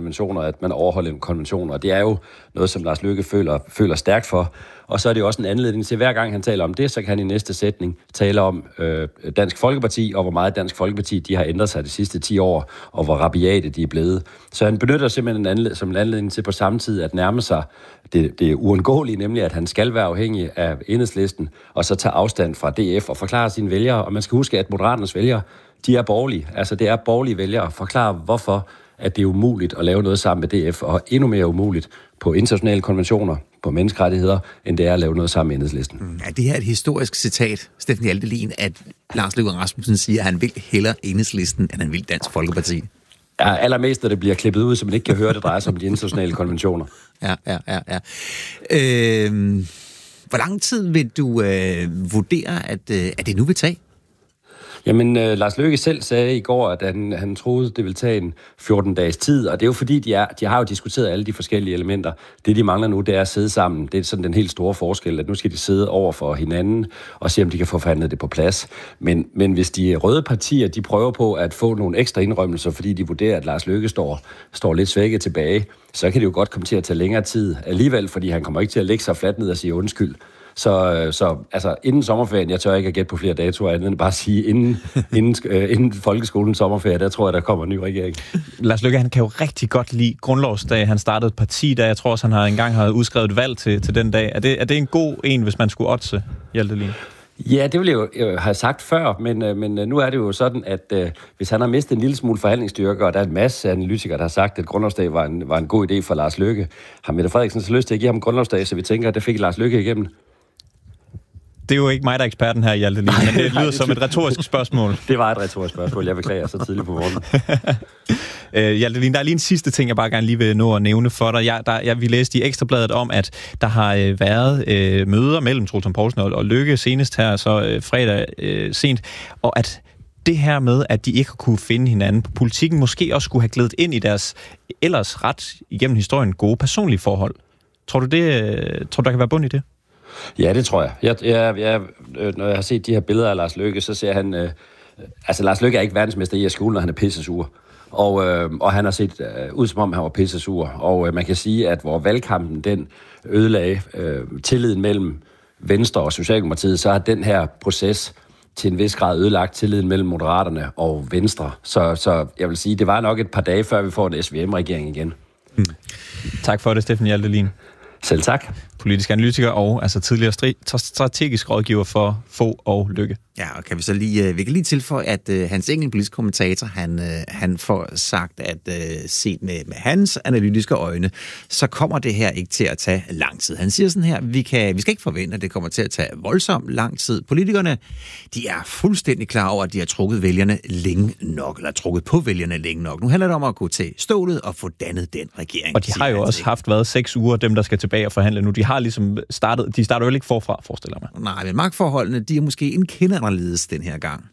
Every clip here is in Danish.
konventioner, at man overholder konventioner. Og det er jo noget, som Lars Løkke føler stærkt for. Og så er det jo også en anledning til, hver gang han taler om det, så kan han i næste sætning tale om Dansk Folkeparti, og hvor meget Dansk Folkeparti de har ændret sig de sidste 10 år, og hvor rabiate de er blevet. Så han benytter simpelthen som en anledning til på samme tid at nærme sig det uundgåelige, nemlig at han skal være afhængig af Enhedslisten, og så tage afstand fra DF og forklare sine vælgere. Og man skal huske, at Moderaternes vælgere, de er borgerlige. Altså det er borgerlige vælgere. Forklare, hvorfor at det er umuligt at lave noget sammen med DF, og endnu mere umuligt på internationale konventioner, på menneskerettigheder, end det er at lave noget sammen med Enhedslisten. Er det her et historisk citat, Steffen Hjaltelin, at Lars Løkke Rasmussen siger, at han vil hellere Enhedslisten, end han vil Dansk Folkeparti? Ja, allermest, når det bliver klippet ud, så man ikke kan høre, det drejer sig om de internationale konventioner. Ja. Hvor lang tid vil du vurdere, at det nu vil tage? Jamen, Lars Løkke selv sagde i går, at han troede, det ville tage en 14-dages tid, og det er jo fordi, de har jo diskuteret alle de forskellige elementer. Det, de mangler nu, det er at sidde sammen. Det er sådan den helt store forskel, at nu skal de sidde over for hinanden og se, om de kan få forhandlet det på plads. Men hvis de røde partier, de prøver på at få nogle ekstra indrømmelser, fordi de vurderer, at Lars Løkke står lidt svækket tilbage, så kan det jo godt komme til at tage længere tid alligevel, fordi han kommer ikke til at lægge sig fladt ned og sige undskyld. Så altså, inden sommerferien, jeg tør ikke at gætte på flere datoer, end bare sige, inden folkeskolens sommerferie, der tror jeg, der kommer en ny regering. Lars Løkke, han kan jo rigtig godt lide grundlovsdag. Han startede et parti der. Jeg tror også, han engang har udskrevet et valg til den dag. Er det en god en, hvis man skulle oddse, Hjaltelin? Ja, det ville jeg jo have sagt før, men nu er det jo sådan, at hvis han har mistet en lille smule forhandlingsstyrke, og der er en masse analytikere, der har sagt, at grundlovsdag var en god idé for Lars Løkke, har Mette Frederiksen så lyst til at give ham grundlovsdag, så vi tænker, at det fik Lars Løkke igennem? Det er jo ikke mig, der er eksperten her, Hjaltelin, men det lyder som et retorisk spørgsmål. Det var et retorisk spørgsmål. Jeg beklager så tidligt på morgenen. Hjaltelin, der er lige en sidste ting, jeg bare gerne lige vil nå at nævne for dig. Vi læste i Ekstrabladet om, at der har været møder mellem Troels Lund Poulsen og Løkke senest her, så fredag sent, og at det her med, at de ikke har kunne finde hinanden på politikken, måske også skulle have glædet ind i deres ellers ret igennem historien gode personlige forhold. Tror du, der kan være bund i det? Ja, det tror jeg. Når jeg har set de her billeder af Lars Løkke, så ser han... Lars Løkke er ikke verdensmester i at skjule, når han er pissesur. Og han har set ud, som om han var pissesur. Og man kan sige, at hvor valgkampen den ødelagde tilliden mellem Venstre og Socialdemokratiet, så har den her proces til en vis grad ødelagt tilliden mellem Moderaterne og Venstre. Så jeg vil sige, det var nok et par dage, før vi får en SVM-regering igen. Tak for det, Steffen Hjaltelin. Selv tak. Politisk analytiker og tidligere strategisk rådgiver for Fogh og Løkke. Ja, og kan vi så lige, vi kan lige tilføje, at hans enkelte politiske kommentator, han får sagt, at set med hans analytiske øjne, så kommer det her ikke til at tage lang tid. Han siger sådan her, vi skal ikke forvente, at det kommer til at tage voldsomt lang tid. Politikerne, de er fuldstændig klar over, at de har trukket vælgerne længe nok, eller trukket på vælgerne længe nok. Nu handler det om at gå til stålet og få dannet den regering. Og de har jo også haft 6 uger, dem der skal tilbage og forhandle nu. De har ligesom startet, de starter jo ikke forfra, forestiller mig. Nej, men magtforholdene, de er måske en kende anderledes den her gang.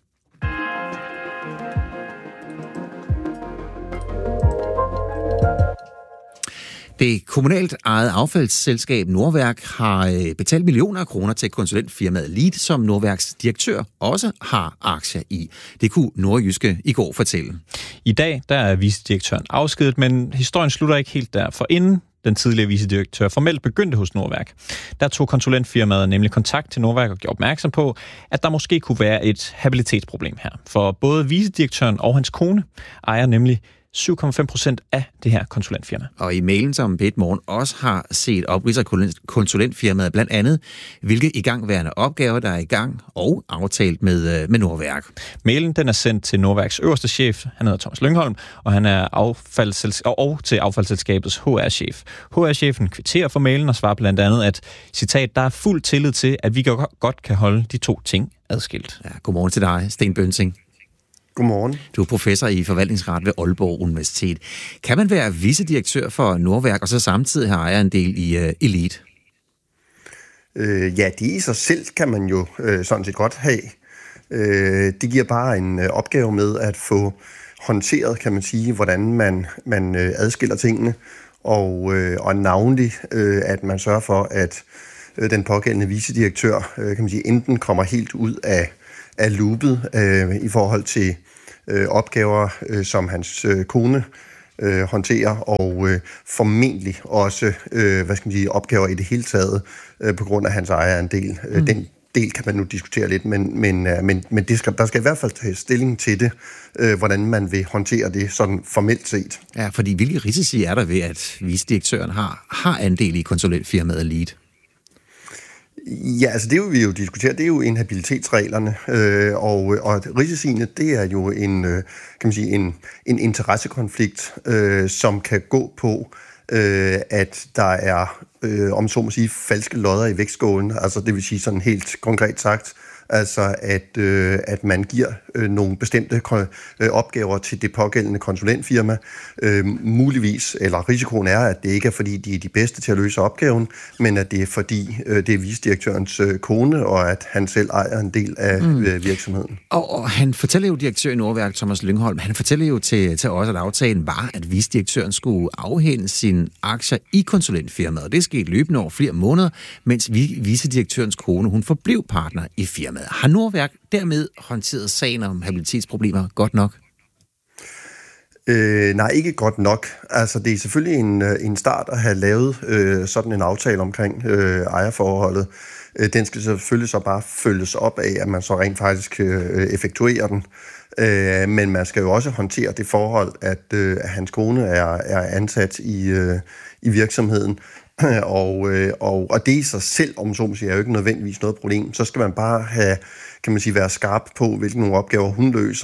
Det kommunalt ejede affaldsselskab Nordværk har betalt millioner af kroner til konsulentfirmaet Lead, som Nordværks direktør også har aktier i. Det kunne Nordjyske i går fortælle. I dag der er vicedirektøren afskedet, men historien slutter ikke helt der, for inden den tidligere vicedirektør formelt begyndte hos Nordværk, der tog konsulentfirmaet nemlig kontakt til Nordværk og gjorde opmærksom på, at der måske kunne være et habilitetsproblem her. For både vicedirektøren og hans kone ejer nemlig 7,5% af det her konsulentfirma. Og i mailen, som P1 Morgen også har set, opridser konsulentfirmaet blandt andet, hvilke igangværende opgaver, der er i gang og aftalt med Nordværk. Mailen den er sendt til Nordværks øverste chef, han hedder Thomas Lyngholm, og han er og til affaldsselskabets HR-chef. HR-chefen kvitterer for mailen og svarer blandt andet, at, citat, der er fuld tillid til, at vi godt kan holde de to ting adskilt. Ja, godmorgen til dig, Sten Bønsing. Godmorgen. Du er professor i forvaltningsret ved Aalborg Universitet. Kan man være vicedirektør for Nordværk og så samtidig have ejerandel i Elite? Ja, det i sig selv kan man jo sådan set godt have. Det giver bare en opgave med at få håndteret, kan man sige, hvordan man adskiller tingene, og navnlig, at man sørger for, at den pågældende vicedirektør, kan man sige, enten kommer helt ud af loopet i forhold til opgaver, som hans kone håndtere, og formentlig også opgaver i det hele taget på grund af hans ejerandel. Den del kan man nu diskutere lidt, men der skal i hvert fald tage stilling til det, hvordan man vil håndtere det sådan formelt set. Ja, fordi hvilke risici er der ved, at vicedirektøren har andel i konsulentfirmaet Lead? Ja, altså det vi jo diskuterer, det er jo inhabilitetsreglerne, og risiciene, det er jo en interessekonflikt, som kan gå på, at der er, om så må sige, falske lodder i vægtskålen, altså det vil sige sådan helt konkret sagt, altså at man giver nogle bestemte opgaver til det pågældende konsulentfirma. Muligvis, eller risikoen er, at det ikke er fordi, de er de bedste til at løse opgaven, men at det er fordi, det er vicedirektørens kone, og at han selv ejer en del af virksomheden. Og han fortæller jo, direktør i Nordværk, Thomas Lyngholm, han fortæller jo til os, at aftalen var, at vicedirektøren skulle afhænde sine aktier i konsulentfirmaet. Det skete løbende over flere måneder, mens vicedirektørens kone, hun forblev partner i firmaet. Har Nordværk dermed håndteret sagen om habilitetsproblemer godt nok? Nej, ikke godt nok. Altså, det er selvfølgelig en start at have lavet sådan en aftale omkring ejerforholdet. Den skal selvfølgelig så bare følges op af, at man så rent faktisk effektuerer den. Men man skal jo også håndtere det forhold, at hans kone er ansat i virksomheden. Og det i sig selv, om så må sige, er jo ikke nødvendigvis noget problem. Så skal man bare have, kan man sige, være skarp på, hvilke nogle opgaver hun løser,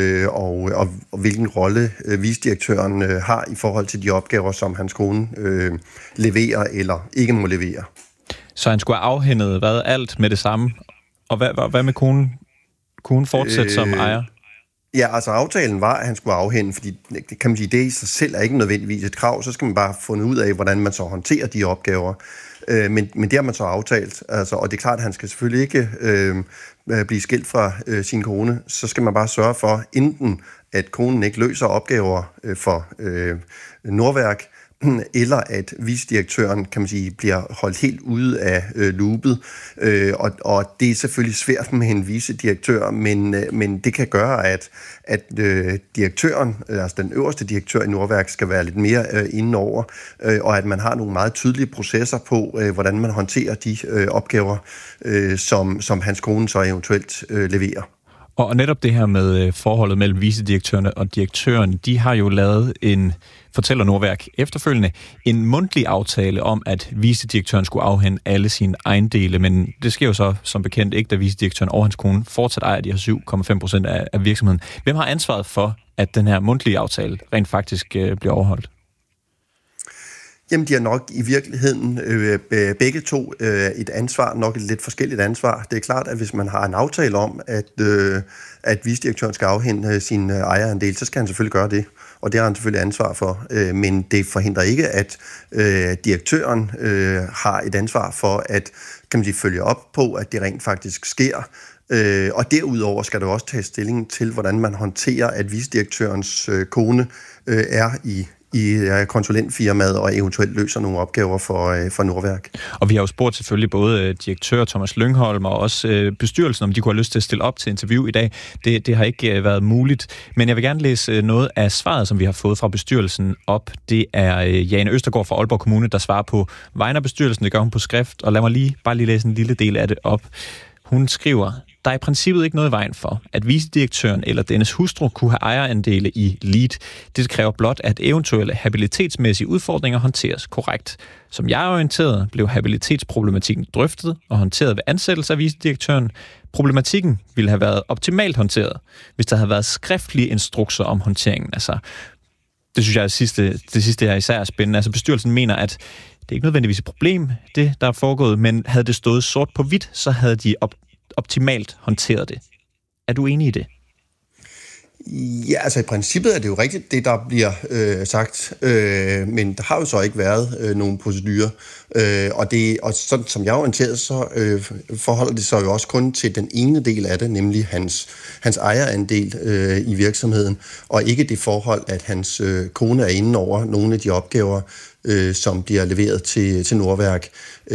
og hvilken rolle vicedirektøren har i forhold til de opgaver, som hans kone leverer eller ikke må levere. Så han skulle have afhændet alt med det samme? Og hvad med konen? Kunne hun fortsætte som ejer? Ja, altså aftalen var, at han skulle afhænde, fordi kan man sige, det i sig selv er ikke nødvendigvis et krav, så skal man bare finde ud af, hvordan man så håndterer de opgaver. Men det har man så aftalt, altså, og det er klart, at han skal selvfølgelig ikke blive skilt fra sin kone, så skal man bare sørge for, enten at konen ikke løser opgaver for Nordværk, eller at vicedirektøren, kan man sige, bliver holdt helt ude af loopet. Og det er selvfølgelig svært med en vicedirektør, men det kan gøre, at direktøren, altså den øverste direktør i Nordværk, skal være lidt mere indenover, og at man har nogle meget tydelige processer på, hvordan man håndterer de opgaver, som hans kone så eventuelt leverer. Og netop det her med forholdet mellem vicedirektørerne og direktøren, de har jo lavet fortæller Nordværk efterfølgende, en mundtlig aftale om, at vicedirektøren skulle afhænde alle sine ejendele, men det sker jo så som bekendt ikke, da vicedirektøren og hans kone fortsat ejer de her 7,5% af virksomheden. Hvem har ansvaret for, at den her mundtlige aftale rent faktisk bliver overholdt? Jamen, de har nok i virkeligheden begge to et ansvar, nok et lidt forskelligt ansvar. Det er klart, at hvis man har en aftale om, at vicedirektøren skal afhænde sin ejerandel, så skal han selvfølgelig gøre det, og det har han selvfølgelig ansvar for. Men det forhindrer ikke, at direktøren har et ansvar for at, kan man sige, følge op på, at det rent faktisk sker. Og derudover skal der også tage stilling til, hvordan man håndterer, at vicedirektørens kone er i konsulentfirmaet og eventuelt løser nogle opgaver for Nordværk. Og vi har jo spurgt selvfølgelig både direktør Thomas Lyngholm og også bestyrelsen, om de kunne have lyst til at stille op til interview i dag. Det har ikke været muligt, men jeg vil gerne læse noget af svaret, som vi har fået fra bestyrelsen op. Det er Jane Østergaard fra Aalborg Kommune, der svarer på vegne af bestyrelsen. Det gør hun på skrift, og lad mig bare lige læse en lille del af det op. Hun skriver: Der er i princippet ikke noget i vejen for, at vicedirektøren eller dennes hustru kunne have ejerandele i Lead. Det kræver blot, at eventuelle habilitetsmæssige udfordringer håndteres korrekt. Som jeg er orienteret, blev habilitetsproblematikken drøftet og håndteret ved ansættelse af vicedirektøren. Problematikken ville have været optimalt håndteret, hvis der havde været skriftlige instrukser om håndteringen. Altså, det synes jeg er det sidste er især spændende. Altså, bestyrelsen mener, at det er ikke nødvendigvis et problem, det der er foregået, men havde det stået sort på hvidt, så havde de optimalt håndteret det. Er du enig i det? Ja, altså i princippet er det jo rigtigt, det der bliver sagt, men der har jo så ikke været nogen procedurer, og sådan som jeg er orienteret, så forholder det sig jo også kun til den ene del af det, nemlig hans ejerandel i virksomheden, og ikke det forhold, at hans kone er inde over nogle af de opgaver, som bliver leveret til Nordværk.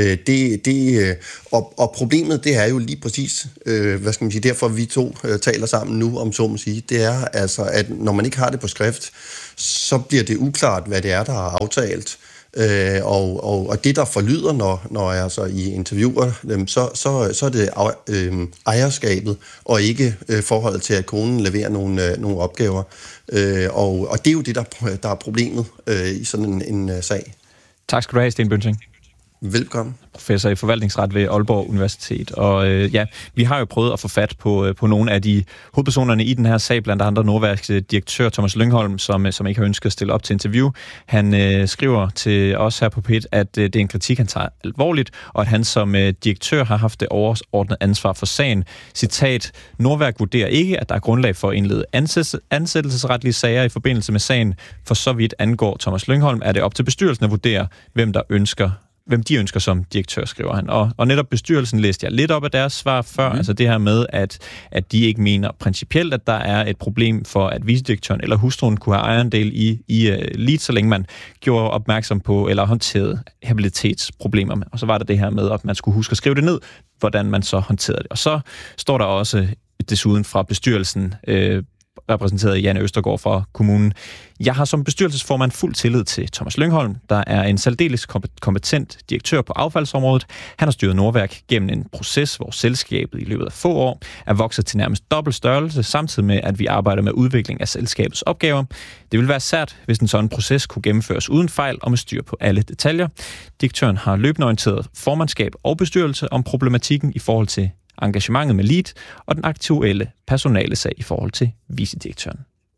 Og problemet, det er jo lige præcis, hvad skal man sige, derfor vi to taler sammen nu, om så må sige, det er altså, at når man ikke har det på skrift, så bliver det uklart, hvad det er, der er aftalt. Og det, der forlyder, når jeg altså i interviewer dem, så er det ejerskabet, og ikke forholdet til, at konen leverer nogle opgaver. Og det er jo det, der er problemet i sådan en sag. Tak skal du have, Sten Bønsing. Velkommen. Professor i forvaltningsret ved Aalborg Universitet. Og vi har jo prøvet at få fat på nogle af de hovedpersonerne i den her sag, blandt andet Nordværks direktør Thomas Lyngholm, som ikke har ønsket at stille op til interview. Han skriver til os her på P1, at det er en kritik, han tager alvorligt, og at han som direktør har haft det overordnede ansvar for sagen. Citat, Nordværk vurderer ikke, at der er grundlag for at indlede ansættelsesretlige sager i forbindelse med sagen. For så vidt angår Thomas Lyngholm, er det op til bestyrelsen at vurdere, hvem de ønsker som direktør, skriver han. Og netop bestyrelsen læste jeg lidt op af deres svar før, altså det her med, at de ikke mener principielt, at der er et problem for, at vicedirektøren eller hustruen kunne have ejerandel i Lead, så længe man gjorde opmærksom på eller håndterede habilitetsproblemer. Og så var der det her med, at man skulle huske at skrive det ned, hvordan man så håndterede det. Og så står der også desuden fra bestyrelsen, repræsenteret af Jan Østergaard fra kommunen. Jeg har som bestyrelsesformand fuld tillid til Thomas Lyngholm, der er en særdeles kompetent direktør på affaldsområdet. Han har styret Nordværk gennem en proces, hvor selskabet i løbet af få år er vokset til nærmest dobbelt størrelse, samtidig med, at vi arbejder med udvikling af selskabets opgaver. Det vil være sært, hvis en sådan proces kunne gennemføres uden fejl og med styr på alle detaljer. Direktøren har løbende orienteret formandskab og bestyrelse om problematikken i forhold til engagementet med Lead og den aktuelle personale sag i forhold til vicedirektøren.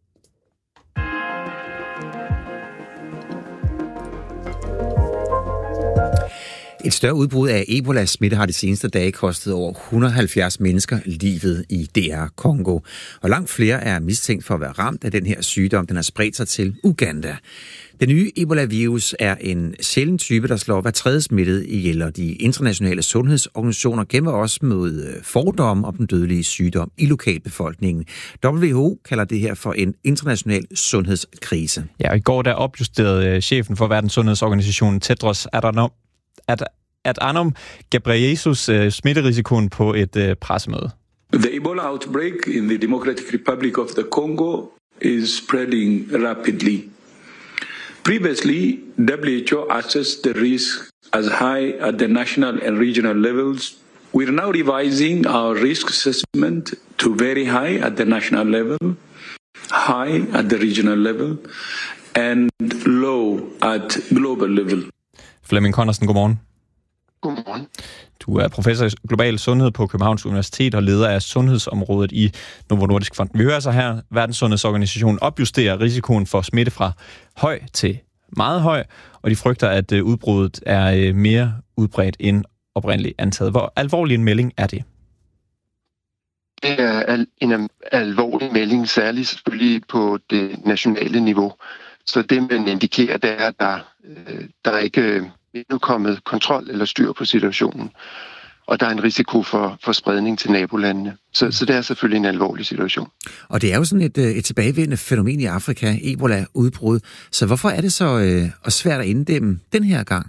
Et større udbrud af Ebola-smitte har de seneste dage kostet over 170 mennesker livet i DR Kongo. Og langt flere er mistænkt for at være ramt af den her sygdom. Den har spredt sig til Uganda. Den nye Ebola-virus er en sjælden type, der slår hver tredje smittet ihjel, og de internationale sundhedsorganisationer kæmper også mod fordomme om den dødelige sygdom i lokalbefolkningen. WHO kalder det her for en international sundhedskrise. Ja, og i går der opjusterede chefen for Verdenssundhedsorganisationen Tedros Adhanom Ghebreyesus smitterisikoen på et pressemøde. The Ebola outbreak in the Democratic Republic of the Congo is spreading rapidly. Previously, WHO assessed the risk as high at the national and regional levels. We are now revising our risk assessment to very high at the national level, high at the regional level, and low at global level. Flemming Connersen, godmorgen. Godmorgen. Du er professor i global sundhed på Københavns Universitet og leder af sundhedsområdet i Novo Nordisk Fonden. Vi hører så her, Verdenssundhedsorganisationen opjusterer risikoen for smitte fra høj til meget høj, og de frygter, at udbruddet er mere udbredt end oprindeligt antaget. Hvor alvorlig en melding er det? Det er en alvorlig melding, særligt selvfølgelig på det nationale niveau. Så det, man indikerer, det er, at der ikke endnu kommet kontrol eller styr på situationen. Og der er en risiko for spredning til nabolandene. Så det er selvfølgelig en alvorlig situation. Og det er jo sådan et tilbagevendende fænomen i Afrika, Ebola-udbrud. Så hvorfor er det så svært at inddæmme den her gang?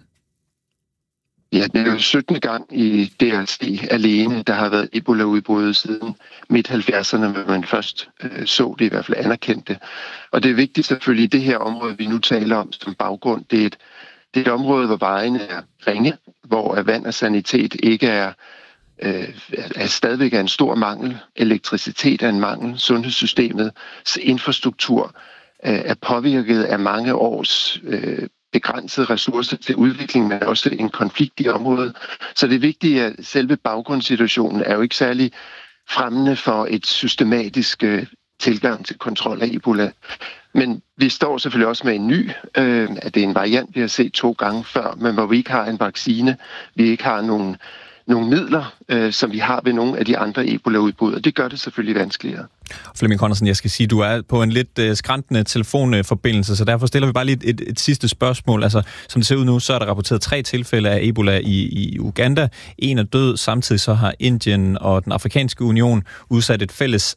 Ja, det er jo 17. gang i DRC alene, der har været Ebola-udbrud siden midt-70'erne, hvor man først så det, i hvert fald anerkendte. Og det er vigtigt selvfølgelig, det her område, vi nu taler om som baggrund, det er et område, hvor vejene er ringe, hvor vand og sanitet ikke er stadigvæk en stor mangel. Elektricitet er en mangel. Sundhedssystemets infrastruktur er påvirket af mange års begrænsede ressourcer til udvikling, men også en konflikt i området. Så det er vigtigt, at selve baggrundssituationen er jo ikke særlig fremmende for et systematisk tilgang til kontrol af Ebola. Men vi står selvfølgelig også med en ny, at det er en variant, vi har set 2 gange før, men hvor vi ikke har en vaccine, vi ikke har nogle midler, som vi har ved nogle af de andre Ebola-udbrud, og det gør det selvfølgelig vanskeligere. Flemming Connersen, jeg skal sige, du er på en lidt skrantende telefonforbindelse, så derfor stiller vi bare lige et sidste spørgsmål. Altså, som det ser ud nu, så er der rapporteret 3 tilfælde af Ebola i Uganda. 1 er død, samtidig så har Indien og den Afrikanske Union udsat et fælles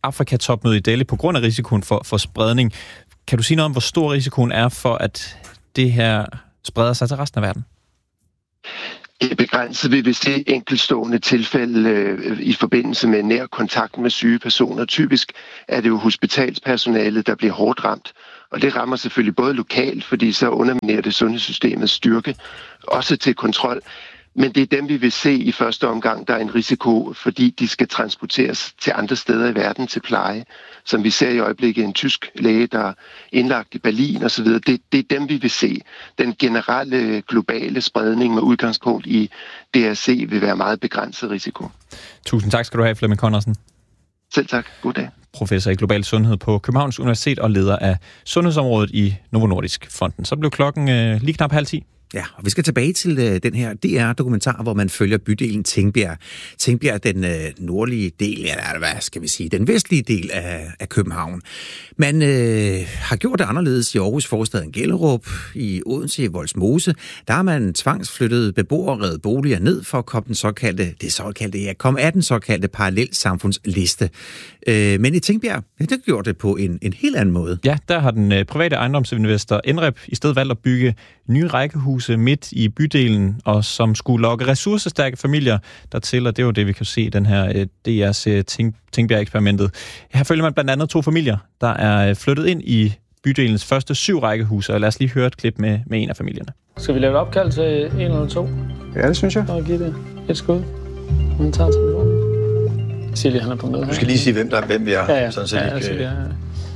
Afrika-topmøde i Delhi på grund af risikoen for spredning. Kan du sige noget om, hvor stor risikoen er for, at det her spreder sig til resten af verden? Det er begrænset ved vi se enkeltstående tilfælde i forbindelse med nær kontakt med syge personer. Typisk er det jo hospitalspersonalet, der bliver hårdt ramt. Og det rammer selvfølgelig både lokalt, fordi så underminerer det sundhedssystemets styrke, også til kontrol. Men det er dem, vi vil se i første omgang, der er en risiko, fordi de skal transporteres til andre steder i verden til pleje. Som vi ser i øjeblikket en tysk læge, der er indlagt i Berlin osv. Det er dem, vi vil se. Den generelle globale spredning med udgangspunkt i DRC vil være meget begrænset risiko. Tusind tak skal du have, Flemming Conradsen. Selv tak. God dag. Professor i global sundhed på Københavns Universitet og leder af sundhedsområdet i Novo Nordisk Fonden. Så blev klokken lige knap 9:30. Ja, og vi skal tilbage til den her DR-dokumentar, hvor man følger bydelen Tingbjerg. Tingbjerg, den nordlige del, eller hvad skal vi sige, den vestlige del af København. Man har gjort det anderledes i Aarhus forstaden Gellerup, i Odense i Vollsmose. Der har man tvangsflyttet beboere og revet boliger ned for at komme af den såkaldte parallelsamfundsliste. Men i Tingbjerg, det gjorde det på en helt anden måde. Ja, der har den private ejendomsinvestor NREP i stedet valgt at bygge nye rækkehuse midt i bydelen, og som skulle lokke ressourcestærke familier dertil, og det er jo det, vi kan se i den her DR's Tingbjerg-eksperimentet. Her følger man blandt andet 2 familier, der er flyttet ind i bydelens første 7 rækkehuse, og lad os lige høre et klip med en af familierne. Skal vi lave et opkald til 1 eller 2? Ja, det synes jeg. Og give det et skud. Man tager telefonen. Silje, han er på med. Du skal lige sige, hvem vi er. Ja. Sådan set ikke. Silje, ja. Det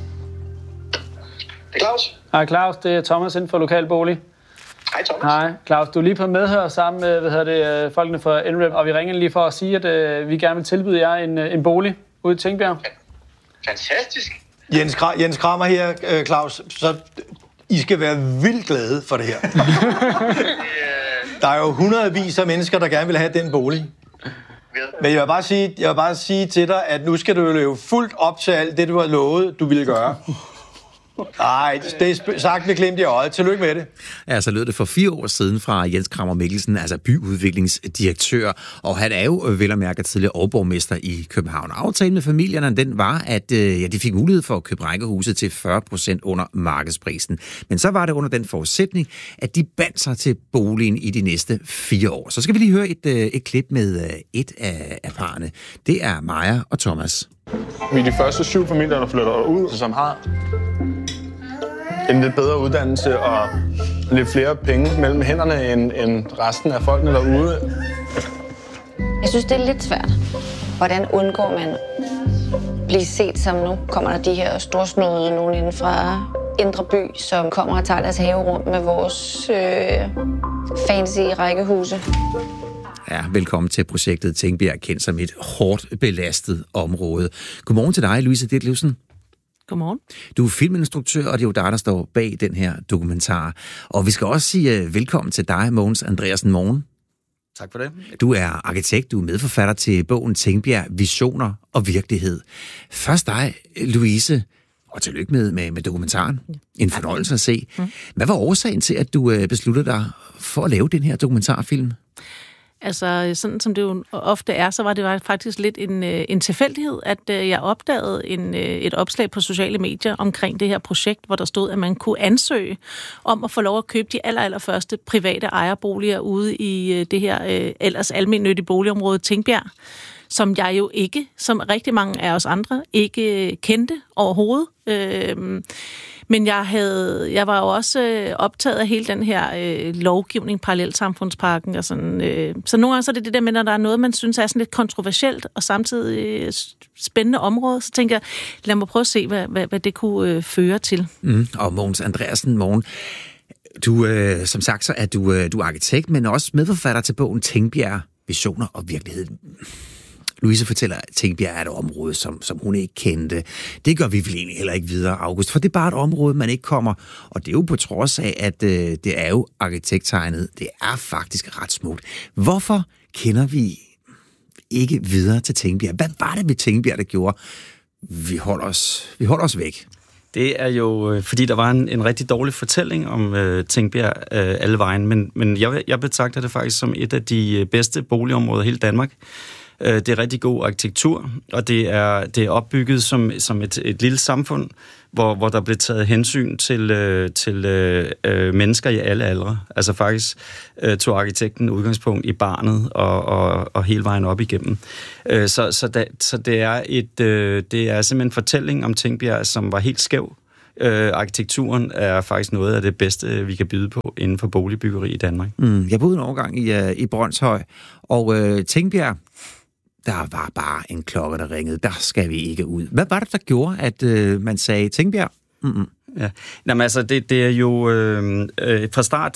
er Claus. Hej Claus, det er Thomas inden for Lokalbolig. Hej Thomas. Hej Claus, du er lige på medhør sammen med folkene fra NREP, og vi ringer lige for at sige, at vi gerne vil tilbyde jer en bolig ude i Tingbjerg. Fantastisk. Jens Kramer her, Claus. Så I skal være vildt glade for det her. Der er jo hundredvis af mennesker, der gerne vil have den bolig. Men jeg vil bare sige til dig, at nu skal du jo leve fuldt op til alt det, du har lovet, du ville gøre. Nej, det er sagt med glimt i øjet. Tillykke med det. Ja, så lød det for 4 år siden fra Jens Kramer Mikkelsen, altså byudviklingsdirektør, og han er jo vel at mærke tidligere overborgmester i København. Aftalen med familierne, den var, at de fik mulighed for at købe rækkehuset til 40% under markedsprisen. Men så var det under den forudsætning, at de bandt sig til boligen i de næste 4 år. Så skal vi lige høre et klip med et af parrene. Det er Maja og Thomas. Vi er de første 7 familier, der flytter ud, som har en lidt bedre uddannelse og lidt flere penge mellem hænderne end resten af folkene derude. Jeg synes, det er lidt svært. Hvordan undgår man blive set som nu? Kommer der de her storsnåede nogen inden fra Indre By, som kommer og tager deres haverum med vores fancy rækkehuse? Ja, velkommen til projektet Tingbjerg, kendt som et hårdt belastet område. Godmorgen til dig, Louise Ditlevsen. Godmorgen. Du er filminstruktør, og det er jo dig, der står bag den her dokumentar. Og vi skal også sige velkommen til dig, Mogens Andreasen. Morgen. Tak for det. Du er arkitekt, du er medforfatter til bogen Tingbjerg, Visioner og Virkelighed. Først dig, Louise, og tillykke med dokumentaren. En fornøjelse at se. Hvad var årsagen til, at du besluttede dig for at lave den her dokumentarfilm? Altså, sådan som det jo ofte er, så var det faktisk lidt en tilfældighed, at jeg opdagede et opslag på sociale medier omkring det her projekt, hvor der stod, at man kunne ansøge om at få lov at købe de allerførste private ejerboliger ude i det her ellers almennyttige boligområde Tingbjerg, som jeg jo ikke, som rigtig mange af os andre, ikke kendte overhovedet. Men jeg var jo også optaget af hele den her lovgivning, parallelsamfundspakken og sådan. Så nogle gange så er det der med, når der er noget, man synes er sådan lidt kontroversielt og samtidig spændende område, så tænker jeg, lad mig prøve at se, hvad det kunne føre til. Og Mogens Andreasen, morgen. Du, som sagt, så er du er arkitekt, men også medforfatter til bogen Tingbjerg, Visioner og Virkelighed. Louise fortæller, at Tingbjerg er et område, som hun ikke kendte. Det gør vi vel egentlig heller ikke videre, August, for det er bare et område, man ikke kommer. Og det er jo på trods af, at det er jo arkitekttegnet. Det er faktisk ret smukt. Hvorfor kender vi ikke videre til Tingbjerg? Hvad var det ved Tingbjerg, der gjorde, vi holder os væk? Det er jo, fordi der var en rigtig dårlig fortælling om Tingbjerg alle vejen, men jeg betragter det faktisk som et af de bedste boligområder i hele Danmark. Det er rigtig god arkitektur, og det er opbygget som et lille samfund, hvor der blev taget hensyn til mennesker i alle aldre. Altså faktisk tog arkitekten udgangspunkt i barnet og hele vejen op igennem. Så det er simpelthen en fortælling om Tingbjerg, som var helt skæv. Arkitekturen er faktisk noget af det bedste, vi kan byde på inden for boligbyggeri i Danmark. Jeg boede en overgang i Brønshøj, og Tingbjerg, der var bare en klokke, der ringede. Der skal vi ikke ud. Hvad var det, der gjorde, at man sagde Tingbjerg? Ja. Jamen altså, det er jo fra start,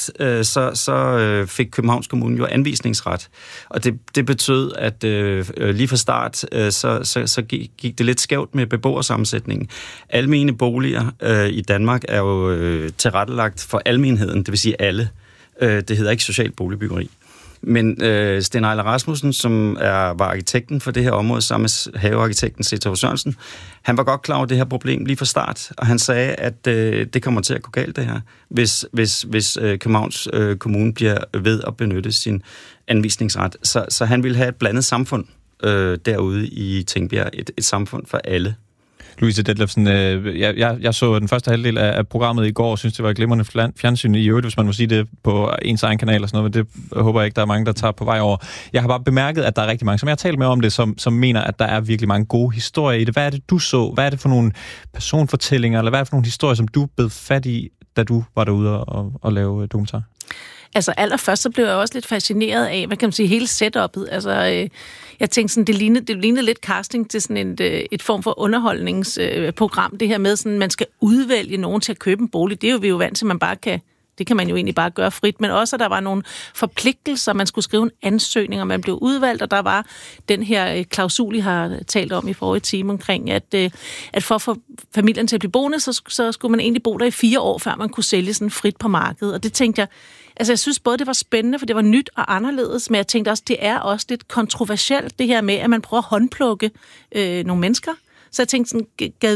så fik Københavns Kommune jo anvisningsret, og det betød, at lige fra start, så gik det lidt skævt med beboersammensætningen. Almene boliger i Danmark er jo tilrettelagt for almenheden, det vil sige alle. Det hedder ikke socialt boligbyggeri. Men Sten Ejler Rasmussen, som var arkitekten for det her område, sammen med havearkitekten C.T. Sørensen, han var godt klar over det her problem lige fra start, og han sagde, at det kommer til at gå galt det her, hvis Københavns Kommune bliver ved at benytte sin anvisningsret. Så han ville have et blandet samfund derude i Tingbjerg, et samfund for alle. Louise Detlefsen, jeg så den første halvdel af programmet i går, og synes, det var et glimrende fjernsyn i øvrigt, hvis man må sige det på ens egen kanal og sådan noget, men det håber jeg ikke, der er mange, der tager på vej over. Jeg har bare bemærket, at der er rigtig mange, som jeg har talt med om det, som mener, at der er virkelig mange gode historier i det. Hvad er det, du så? Hvad er det for nogle personfortællinger, eller hvad er det for nogle historier, som du bed fat i, da du var derude og lave dokumentar? Altså allerførst, så blev jeg også lidt fascineret af, hvad kan man sige, hele setup'et. Altså, jeg tænkte sådan, det lignede lidt casting til sådan et form for underholdningsprogram. Det her med, sådan, man skal udvælge nogen til at købe en bolig. Det er jo vi jo vant til, man bare kan. Det kan man jo egentlig bare gøre frit, men også, at der var nogle forpligtelser, man skulle skrive en ansøgning, og man blev udvalgt, og der var den her klausul, I har talt om i forrige time omkring, at for at få familien til at blive boende, så skulle man egentlig bo der i 4 år, før man kunne sælge sådan frit på markedet. Og det tænkte jeg, altså jeg synes både, det var spændende, for det var nyt og anderledes, men jeg tænkte også, det er også lidt kontroversielt, det her med, at man prøver at håndplukke nogle mennesker. Så jeg tænkte sådan, gad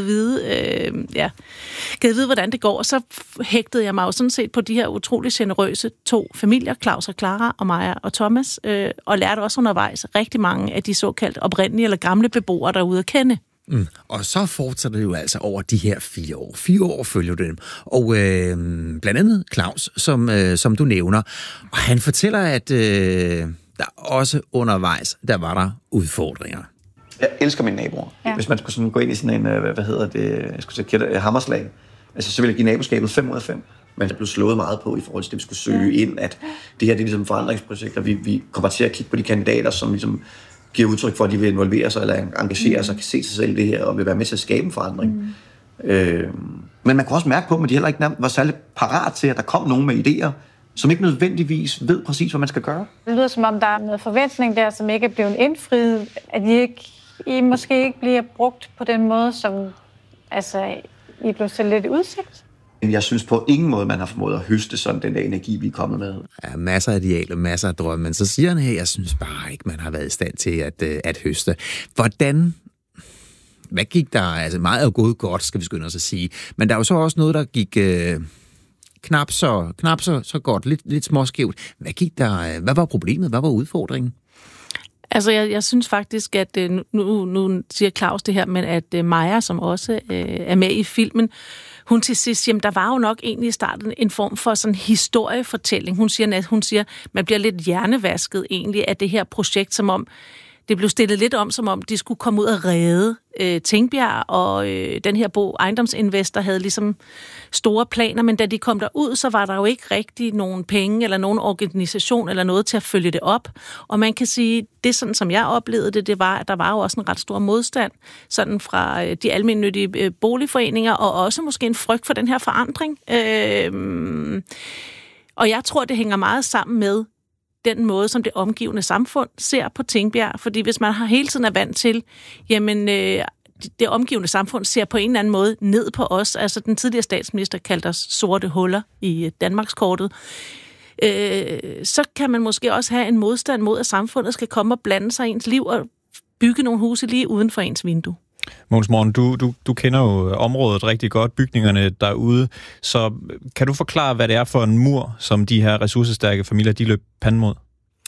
vide, hvordan det går. Og så hægtede jeg mig jo sådan set på de her utrolig generøse 2 familier, Claus og Clara og Maja og Thomas, og lærte også undervejs rigtig mange af de såkaldt oprindelige eller gamle beboere derude at kende. Og så fortsætter det jo altså over de her 4 år. 4 år følger dem. Og blandt andet Claus, som du nævner. Og han fortæller, at der også undervejs, der var der udfordringer. Jeg elsker mine naboer. Ja. Hvis man skulle sådan gå ind i sådan en, hammerslag, altså så ville jeg give naboskabet 5 ud af 5. Men det blev slået meget på i forhold til det, vi skulle søge ind, at det her det er ligesom forandringsprojekter. Vi kommer til at kigge på de kandidater, som ligesom giver udtryk for, at de vil involvere sig eller engagere sig, kan se sig selv i det her, og vil være med til at skabe en forandring. Men man kunne også mærke på dem, at de heller ikke var særlig parat til, at der kom nogen med idéer, som ikke nødvendigvis ved præcis, hvad man skal gøre. Det lyder som om, der er noget forventning der, som ikke er blevet indfriet, at I måske ikke bliver brugt på den måde, som I blev selv lidt udsigt. Jeg synes på ingen måde, man har formået at høste sådan den der energi, vi er kommet med. Ja, masser af idealer, masser af drømme, men så siger han her, jeg synes bare ikke, man har været i stand til at høste. Hvad gik der? Altså meget er jo gået godt, skal vi skynde os at sige. Men der er jo så også noget, der gik knap så godt, lidt småskævt. Hvad var problemet? Hvad var udfordringen? Altså, jeg synes faktisk, at nu siger Claus det her, men at Maja, som også er med i filmen, hun til sidst, jamen der var jo nok egentlig i starten en form for sådan historiefortælling. Hun siger, man bliver lidt hjernevasket egentlig af det her projekt, som om det blev stillet lidt om, som om de skulle komme ud og redde Tingbjerg, og den her ejendomsinvestor havde ligesom store planer, men da de kom derud, så var der jo ikke rigtig nogen penge, eller nogen organisation, eller noget til at følge det op. Og man kan sige, det sådan som jeg oplevede det var, at der var jo også en ret stor modstand, sådan fra de almennyttige boligforeninger, og også måske en frygt for den her forandring. Og jeg tror, det hænger meget sammen med den måde, som det omgivende samfund ser på Tingbjerg. Fordi hvis man hele tiden er vant til, jamen det omgivende samfund ser på en eller anden måde ned på os. Altså den tidligere statsminister kaldte os sorte huller i Danmarkskortet. Så kan man måske også have en modstand mod, at samfundet skal komme og blande sig i ens liv og bygge nogle huse lige uden for ens vindue. Mogens Morgen, du kender jo området rigtig godt, bygningerne derude, så kan du forklare, hvad det er for en mur, som de her ressourcestærke familier, de løb panden mod?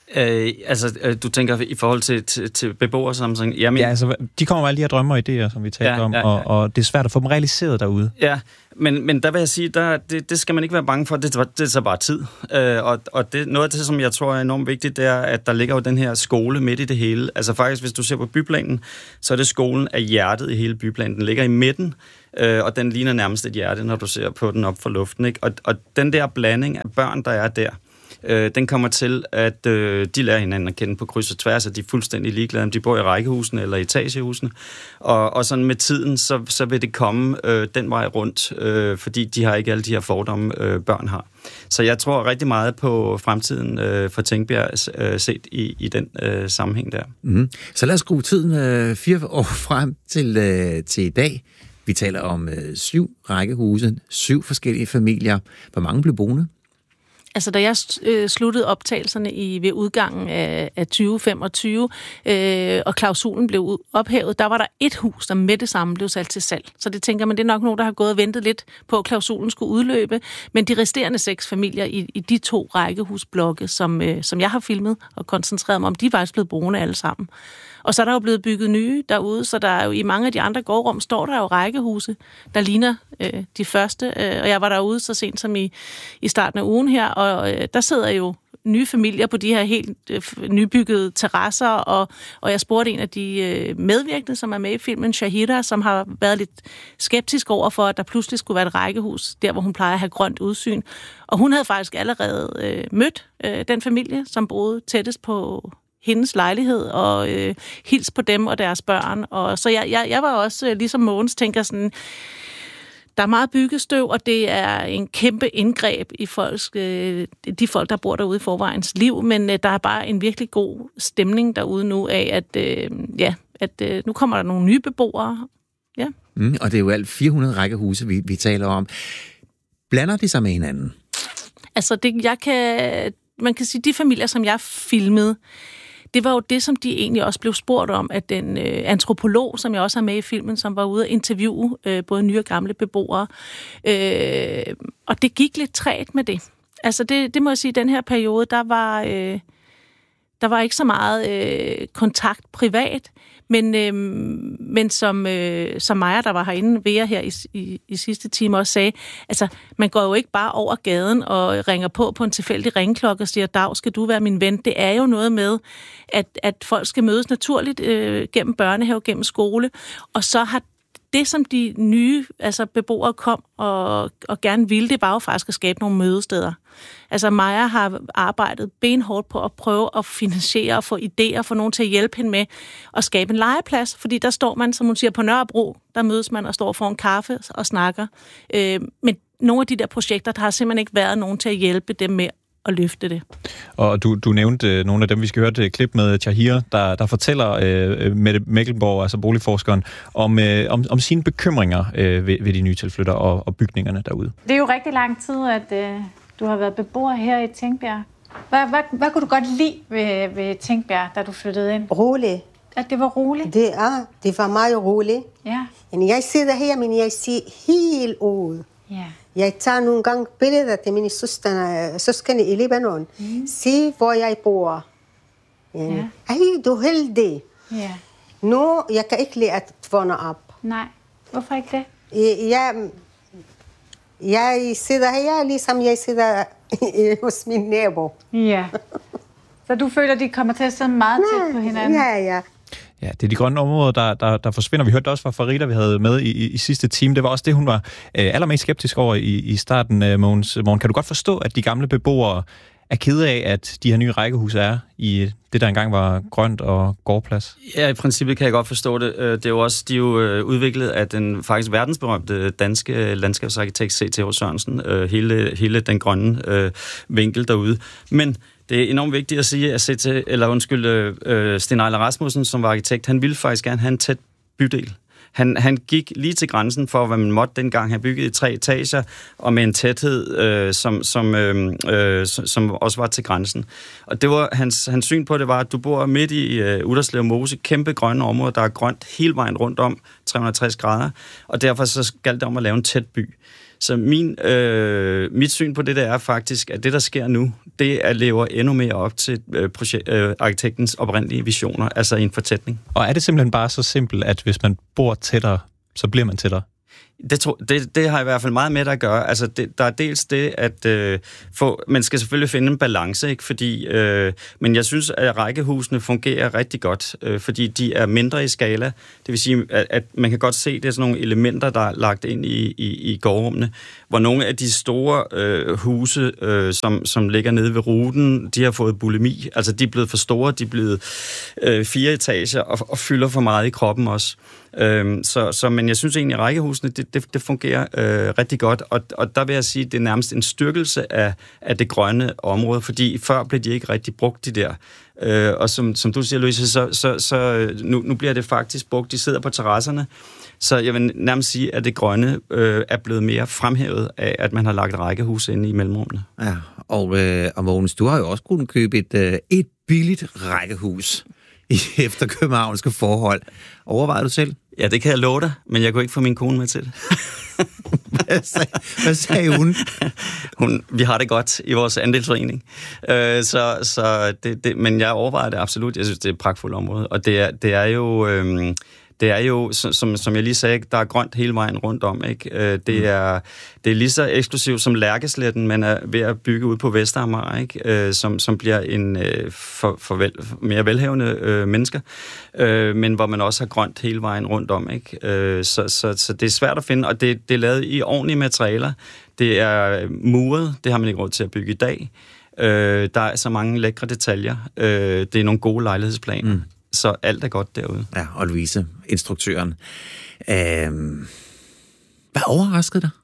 Du tænker i forhold til beboersammenhæng? Jamen, ja, altså, de kommer med alle de her drømme og idéer, som vi talte om, og det er svært at få dem realiseret derude. Ja, men der vil jeg sige, det skal man ikke være bange for, det tager bare tid. Og det, noget af det, som jeg tror er enormt vigtigt, det er, at der ligger jo den her skole midt i det hele. Altså faktisk, hvis du ser på byplanen, så er det skolen af hjertet i hele byplanen. Den ligger i midten, og den ligner nærmest et hjerte, når du ser på den op fra luften. Ikke? Og den der blanding af børn, der er der, den kommer til, at de lærer hinanden at kende på kryds og tværs, at de er fuldstændig ligeglade, om de bor i rækkehusene eller etagehusene. Og sådan med tiden, så vil det komme den vej rundt, fordi de har ikke alle de her fordomme, børn har. Så jeg tror rigtig meget på fremtiden for Tingbjerg set i den sammenhæng der. Mm-hmm. Så lad os skrue tiden 4 år frem til i dag. Vi taler om 7 rækkehuse, 7 forskellige familier. Hvor mange blev boende? Altså, da jeg sluttede optagelserne ved udgangen af 2025, og klausulen blev ophævet, der var der et hus, der med det samme blev sat til salg. Så det tænker man, det er nok nogen, der har gået og ventet lidt på, at klausulen skulle udløbe. Men de resterende 6 familier i de 2 rækkehusblokke, som jeg har filmet og koncentreret mig om, de er faktisk blevet boende alle sammen. Og så er der jo blevet bygget nye derude, så der er jo i mange af de andre gårdrum, står der jo rækkehuse, der ligner de første. Og jeg var derude så sent som i starten af ugen her, og der sidder jo nye familier på de her helt nybyggede terrasser, og jeg spurgte en af de medvirkende, som er med i filmen, Shahida, som har været lidt skeptisk over for, at der pludselig skulle være et rækkehus, der hvor hun plejer at have grønt udsyn. Og hun havde faktisk allerede mødt den familie, som boede tættest på hendes lejlighed, og hils på dem og deres børn. Og så jeg var også, ligesom Mogens, tænker sådan, der er meget byggestøv, og det er en kæmpe indgreb i de folk, der bor derude i forvejens liv, men der er bare en virkelig god stemning derude nu af, at nu kommer der nogle nye beboere. Ja. Og det er jo alt 400 rækkehuse, vi taler om. Blander de sig med hinanden? Altså, man kan sige, de familier, som jeg filmede, det var jo det, som de egentlig også blev spurgt om, at den antropolog, som jeg også har med i filmen, som var ude at interviewe både nye og gamle beboere. Og det gik lidt træt med det. Altså det må jeg sige, den her periode, der var ikke så meget kontakt privat, men som Maja, der var herinde ved jer her i sidste time, også sagde, altså, man går jo ikke bare over gaden og ringer på en tilfældig ringeklokke og siger, Dag, skal du være min ven? Det er jo noget med, at folk skal mødes naturligt gennem børnehave, gennem skole, og så har det, som de nye beboere kom og gerne ville, det var jo faktisk at skabe nogle mødesteder. Altså Maja har arbejdet benhårdt på at prøve at finansiere og få idéer, få nogen til at hjælpe hende med at skabe en legeplads, fordi der står man, som hun siger, på Nørrebro, der mødes man og står for en kaffe og snakker. Men nogle af de der projekter, der har simpelthen ikke været nogen til at hjælpe dem med at løfte det. Og du nævnte nogle af dem, vi skal høre et klip med Shahir, der fortæller Mette Mekkelborg, altså boligforskeren, om sine bekymringer ved de nye tilflyttere og bygningerne derude. Det er jo rigtig lang tid, at du har været beboer her i Tingbjerg. Hvad kunne du godt lide ved Tingbjerg, da du flyttede ind? Roligt. At det var roligt? Det var meget roligt. Ja. Jeg sidder her, men jeg ser helt ud. Ja. Jeg tager nogle gange billeder til mine søskende i Libanon. Se, hvor jeg bor. Ja. Ej, du er heldig. Ja. Nu, jeg kan ikke lide at vågne op. Nej, hvorfor ikke det? Jeg sidder her, ligesom jeg sidder hos min nabo. Ja. Så du føler, de kommer til at sidde meget tæt på hinanden? Ja. Ja, det er de grønne områder, der forsvinder. Vi hørte også fra Farida, vi havde med i sidste time. Det var også det, hun var allermest skeptisk over i starten, Mogens. Morgen, kan du godt forstå, at de gamle beboere er kede af, at de her nye rækkehuse er i det, der engang var grønt og gårdplads? Ja, i princippet kan jeg godt forstå det. Det er jo også, de er jo udviklet af den faktisk verdensberømte danske landskabsarkitekt C.T.H. Sørensen. Hele den grønne vinkel derude. Men det er enormt vigtigt at sige, at Sten Ejler Rasmussen, som var arkitekt, han ville faktisk gerne have en tæt bydel. Han gik lige til grænsen for, hvad man måtte dengang have bygget i 3 etager, og med en tæthed, som også var til grænsen. Og det var hans syn på det var, at du bor midt i Utterslev Mose, kæmpe grønne områder, der er grønt hele vejen rundt om, 360 grader, og derfor så skal det om at lave en tæt by. Så mit syn på det, der er faktisk, at det, der sker nu, det er lever endnu mere op til arkitektens oprindelige visioner, altså en fortætning. Og er det simpelthen bare så simpelt, at hvis man bor tættere, så bliver man tættere? Det har i hvert fald meget med at gøre. Altså, der er dels det, at man skal selvfølgelig finde en balance, ikke? Fordi, men jeg synes, at rækkehusene fungerer rigtig godt, fordi de er mindre i skala. Det vil sige, at man kan godt se, at det er sådan nogle elementer, der er lagt ind i gårdrummene, hvor nogle af de store huse, som ligger nede ved ruten, de har fået bulimi. Altså, de er blevet for store, de er blevet 4 etager og fylder for meget i kroppen også. Men jeg synes egentlig, at rækkehusene, det fungerer rigtig godt, og der vil jeg sige, at det er nærmest en styrkelse af det grønne område, fordi før blev de ikke rigtig brugt, de der. Og som du siger, Louise, så nu bliver det faktisk brugt. De sidder på terrasserne, så jeg vil nærmest sige, at det grønne er blevet mere fremhævet af, at man har lagt rækkehuse inde i mellemrummene. Ja, og Mogens, du har jo også kunnet købe et billigt rækkehus efter københavnske forhold. Overvejer du selv? Ja, det kan jeg love dig, men jeg kunne ikke få min kone med til det. Hvad sagde hun? Vi har det godt i vores andelsforening. Men jeg overvejer det absolut. Jeg synes, det er et pragtfuldt område. Og det er jo, som jeg lige sagde, der er grønt hele vejen rundt om, ikke? Det er lige så eksklusivt som Lærkesletten, man er ved at bygge ud på Vestamager, ikke? Som bliver en mere velhavende mennesker, men hvor man også har grønt hele vejen rundt om, ikke? Så det er svært at finde, og det er lavet i ordentlige materialer. Det er muret, det har man ikke råd til at bygge i dag. Der er så mange lækre detaljer. Det er nogle gode lejlighedsplaner. Så alt er godt derude. Ja, og Louise, instruktøren. Hvad overraskede dig?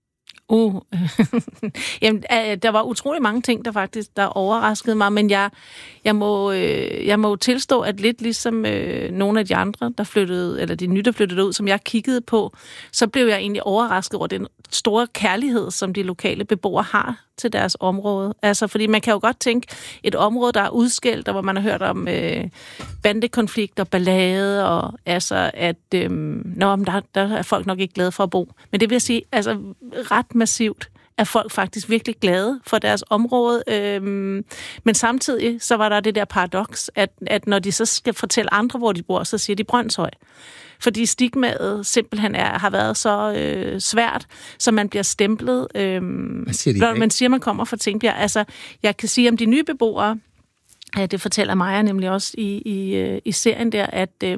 Jamen, der var utrolig mange ting, der overraskede mig, men jeg må tilstå, at lidt ligesom nogle af de andre, der flyttede, eller de nye, der flyttede ud, som jeg kiggede på, så blev jeg egentlig overrasket over den store kærlighed, som de lokale beboere har til deres område. Altså, fordi man kan jo godt tænke, et område, der er udskældt, og hvor man har hørt om bandekonflikter, ballade, og altså, at der er folk nok ikke glade for at bo. Men det vil jeg sige, altså, ret massivt er folk faktisk virkelig glade for deres område. Men samtidig så var der det der paradoks, at når de så skal fortælle andre, hvor de bor, så siger de Brønshøj. Fordi stigmaet simpelthen har været så svært, så man bliver stemplet. Man siger, man kommer fra Tingbjerg. Altså, jeg kan sige om de nye beboere, det fortæller Maja nemlig også i serien der,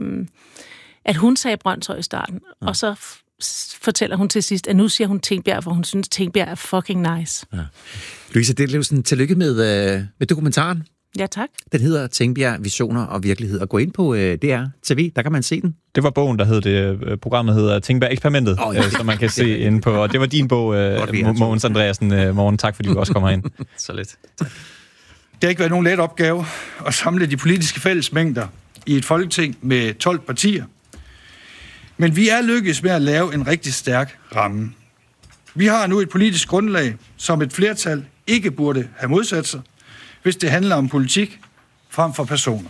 at hun sagde Brønshøj i starten, og så fortæller hun til sidst, at nu siger hun Tingbjerg, for hun synes, Tingbjerg er fucking nice. Ja. Louise, det er jo sådan, tillykke med dokumentaren. Ja, tak. Den hedder Tingbjerg, Visioner og Virkelighed. Og gå ind på DR TV, der kan man se den. Det var bogen, der hed det. Programmet hedder Tingbjerg Eksperimentet, som man kan se inde på. Og det var din bog, Mogens Andreasen. Morgen, tak fordi du også kommer ind. Så lidt. Det har ikke været nogen let opgave at samle de politiske fællesmængder i et folketing med 12 partier. Men vi er lykkedes med at lave en rigtig stærk ramme. Vi har nu et politisk grundlag, som et flertal ikke burde have modsat sig, hvis det handler om politik frem for personer.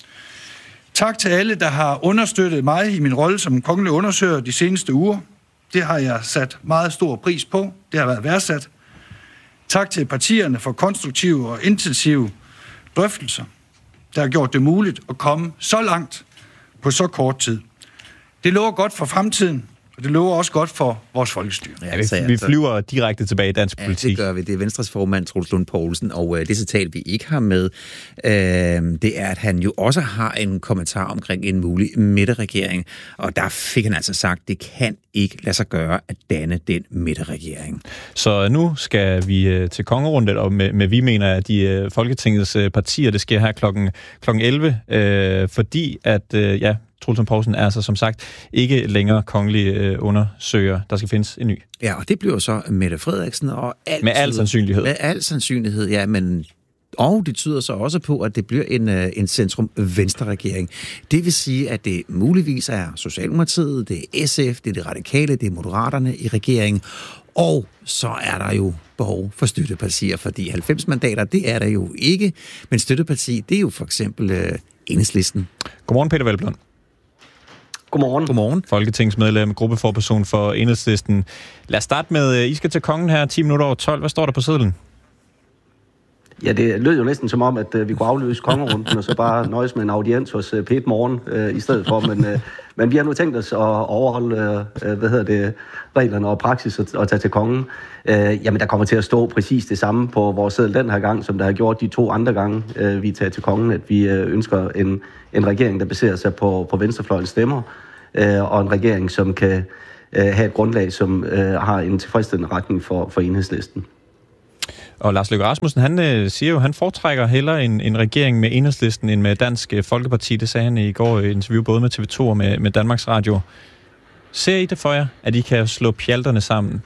Tak til alle, der har understøttet mig i min rolle som kongelig undersøger de seneste uger. Det har jeg sat meget stor pris på. Det har været værdsat. Tak til partierne for konstruktive og intensive drøftelser, der har gjort det muligt at komme så langt på så kort tid. Det lover godt for fremtiden, og det lover også godt for vores folkestyre. Ja, vi flyver direkte tilbage i dansk politik. Det gør vi. Det er Venstres formand, Troels Lund Poulsen, og det citat, vi ikke har med, det er, at han jo også har en kommentar omkring en mulig midterregering, og der fik han altså sagt, det kan ikke lade sig gøre at danne den midterregering. Så nu skal vi til kongerundet, og med vi mener, at de Folketingets partier, det sker her klokken 11, fordi at, Troels Lund Poulsen er altså som sagt ikke længere kongelig undersøger. Der skal findes en ny. Ja, og det bliver så Mette Frederiksen. Og altid, med al sandsynlighed. Med al sandsynlighed, ja, men og det tyder så også på, at det bliver en centrum-venstre-regering. Det vil sige, at det muligvis er Socialdemokratiet, det er SF, det er det Radikale, det er Moderaterne i regeringen, og så er der jo behov for støttepartier, fordi 90 mandater, det er der jo ikke, men støtteparti, det er jo for eksempel Enhedslisten. Godmorgen, Peter Hvelplund. Godmorgen. Godmorgen. Folketingsmedlem, gruppeforperson for Enhedslisten. Lad os starte med, I skal til kongen her 10 minutter over 12. Hvad står der på sedlen? Ja, det lød jo næsten som om, at vi kunne afløse kongerunden og så bare nøjes med en audiens hos P1 Morgen i stedet for. Men vi har nu tænkt os at overholde reglerne og praksis og tage til kongen. Jamen, der kommer til at stå præcis det samme på vores seddel den her gang, som der har gjort de 2 andre gange, vi er taget til kongen. At vi ønsker en regering, der baserer sig på venstrefløjens stemmer, og en regering, som kan have et grundlag, som har en tilfredsstillende retning for Enhedslisten. Og Lars Løkke Rasmussen, han siger jo, han foretrækker hellere en regering med Enhedslisten end med Dansk Folkeparti. Det sagde han i går i et interview både med TV2 og med Danmarks Radio. Ser I det for jer, at I kan slå pjalterne sammen?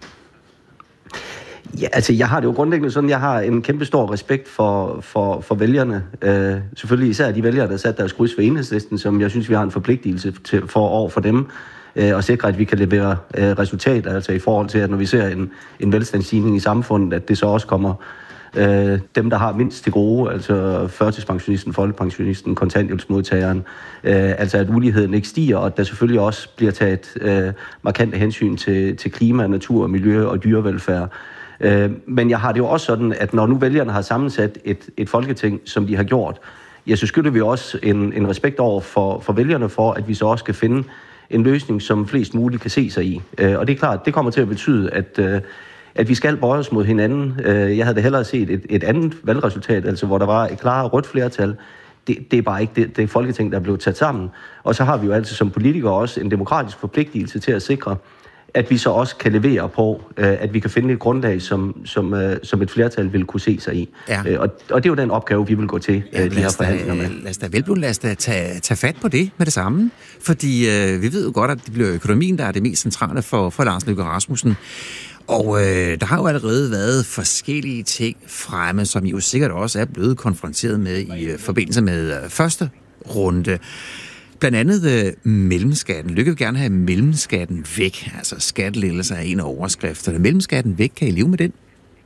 Ja, altså jeg har det jo grundlæggende sådan, jeg har en kæmpe stor respekt for vælgerne. Selvfølgelig især de vælgere, der satte deres kryds for Enhedslisten, som jeg synes, vi har en forpligtelse over for dem. Og sikre, at vi kan levere resultater, altså i forhold til, at når vi ser en velstandsstigning i samfundet, at det så også kommer dem, der har mindst til gode, altså førtidspensionisten, folkepensionisten, kontanthjælpsmodtageren, altså at uligheden ikke stiger, og at der selvfølgelig også bliver taget markante hensyn til klima, natur, miljø og dyrevelfærd. Men jeg har det jo også sådan, at når nu vælgerne har sammensat et folketing, som de har gjort, ja, så skylder vi også en respekt over for vælgerne for, at vi så også kan finde en løsning, som flest muligt kan se sig i. Og det er klart, det kommer til at betyde, at vi skal bøje os mod hinanden. Jeg havde hellere set et andet valgresultat, altså hvor der var et klart rødt flertal. Det er bare ikke det folketing, der er blevet taget sammen. Og så har vi jo altså som politikere også en demokratisk forpligtelse til at sikre, at vi så også kan levere på, at vi kan finde et grundlag, som et flertal vil kunne se sig i. Ja. Og det er jo den opgave, vi vil gå til de her forhandlinger med. Lad os da tage fat på det med det samme. Fordi vi ved jo godt, at det bliver økonomien, der er det mest centrale for Lars Løkke Rasmussen. Og der har jo allerede været forskellige ting fremme, som I jo sikkert også er blevet konfronteret med i forbindelse med første runde. Blandt andet mellemskatten. Løkke vil gerne have mellemskatten væk. Altså skattelettelser er en af overskrifterne. Mellemskatten væk, kan I leve med den?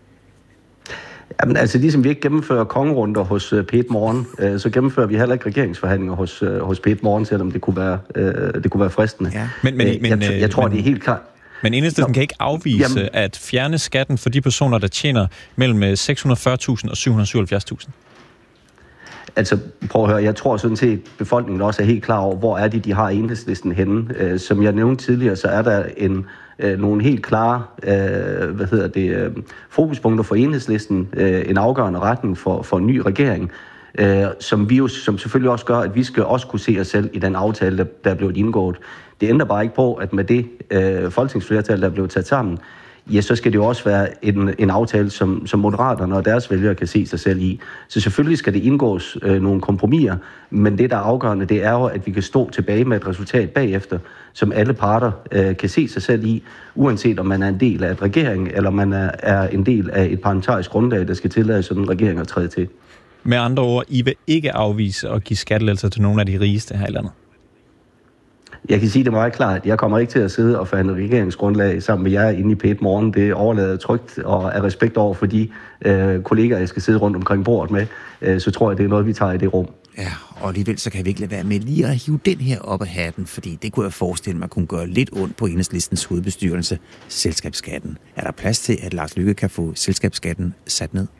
Jamen altså, ligesom vi ikke gennemfører kongerunder hos P1 Morgen, så gennemfører vi heller ikke regeringsforhandlinger hos P1 Morgen, selvom det kunne være fristende. Ja. Jeg tror, det er helt klart. Men Enhedslisten kan ikke afvise at fjerne skatten for de personer, der tjener mellem 640.000 og 777.000. Altså, prøv at høre, jeg tror sådan set, befolkningen også er helt klar over, hvor er de har Enhedslisten henne. Som jeg nævnte tidligere, så er der nogle helt klare fokuspunkter for Enhedslisten, en afgørende retning for en ny regering, som selvfølgelig også gør, at vi skal også kunne se os selv i den aftale, der er blevet indgået. Det ændrer bare ikke på, at med det folketingsflertal, der er blevet taget sammen, ja, så skal det jo også være en aftale, som Moderaterne og deres vælgere kan se sig selv i. Så selvfølgelig skal det indgås nogle kompromiser, men det, der er afgørende, det er jo, at vi kan stå tilbage med et resultat bagefter, som alle parter kan se sig selv i, uanset om man er en del af et regering, eller man er en del af et parlamentarisk grundlag, der skal tillade sådan en regering at træde til. Med andre ord, I vil ikke afvise at give skattelettelser til nogle af de rigeste her i landet? Jeg kan sige det meget klart. Jeg kommer ikke til at sidde og forhandle regeringsgrundlag sammen med jer inde i P1 Morgen. Det overlader trygt og af respekt over for de kollegaer, jeg skal sidde rundt omkring bordet med. Så tror jeg, det er noget, vi tager i det rum. Ja, og alligevel så kan vi ikke lade være med lige at hive den her op af hatten, fordi det kunne jeg forestille mig kunne gøre lidt ondt på Enhedslistens hovedbestyrelse, selskabsskatten. Er der plads til, at Lars Løkke kan få selskabsskatten sat ned?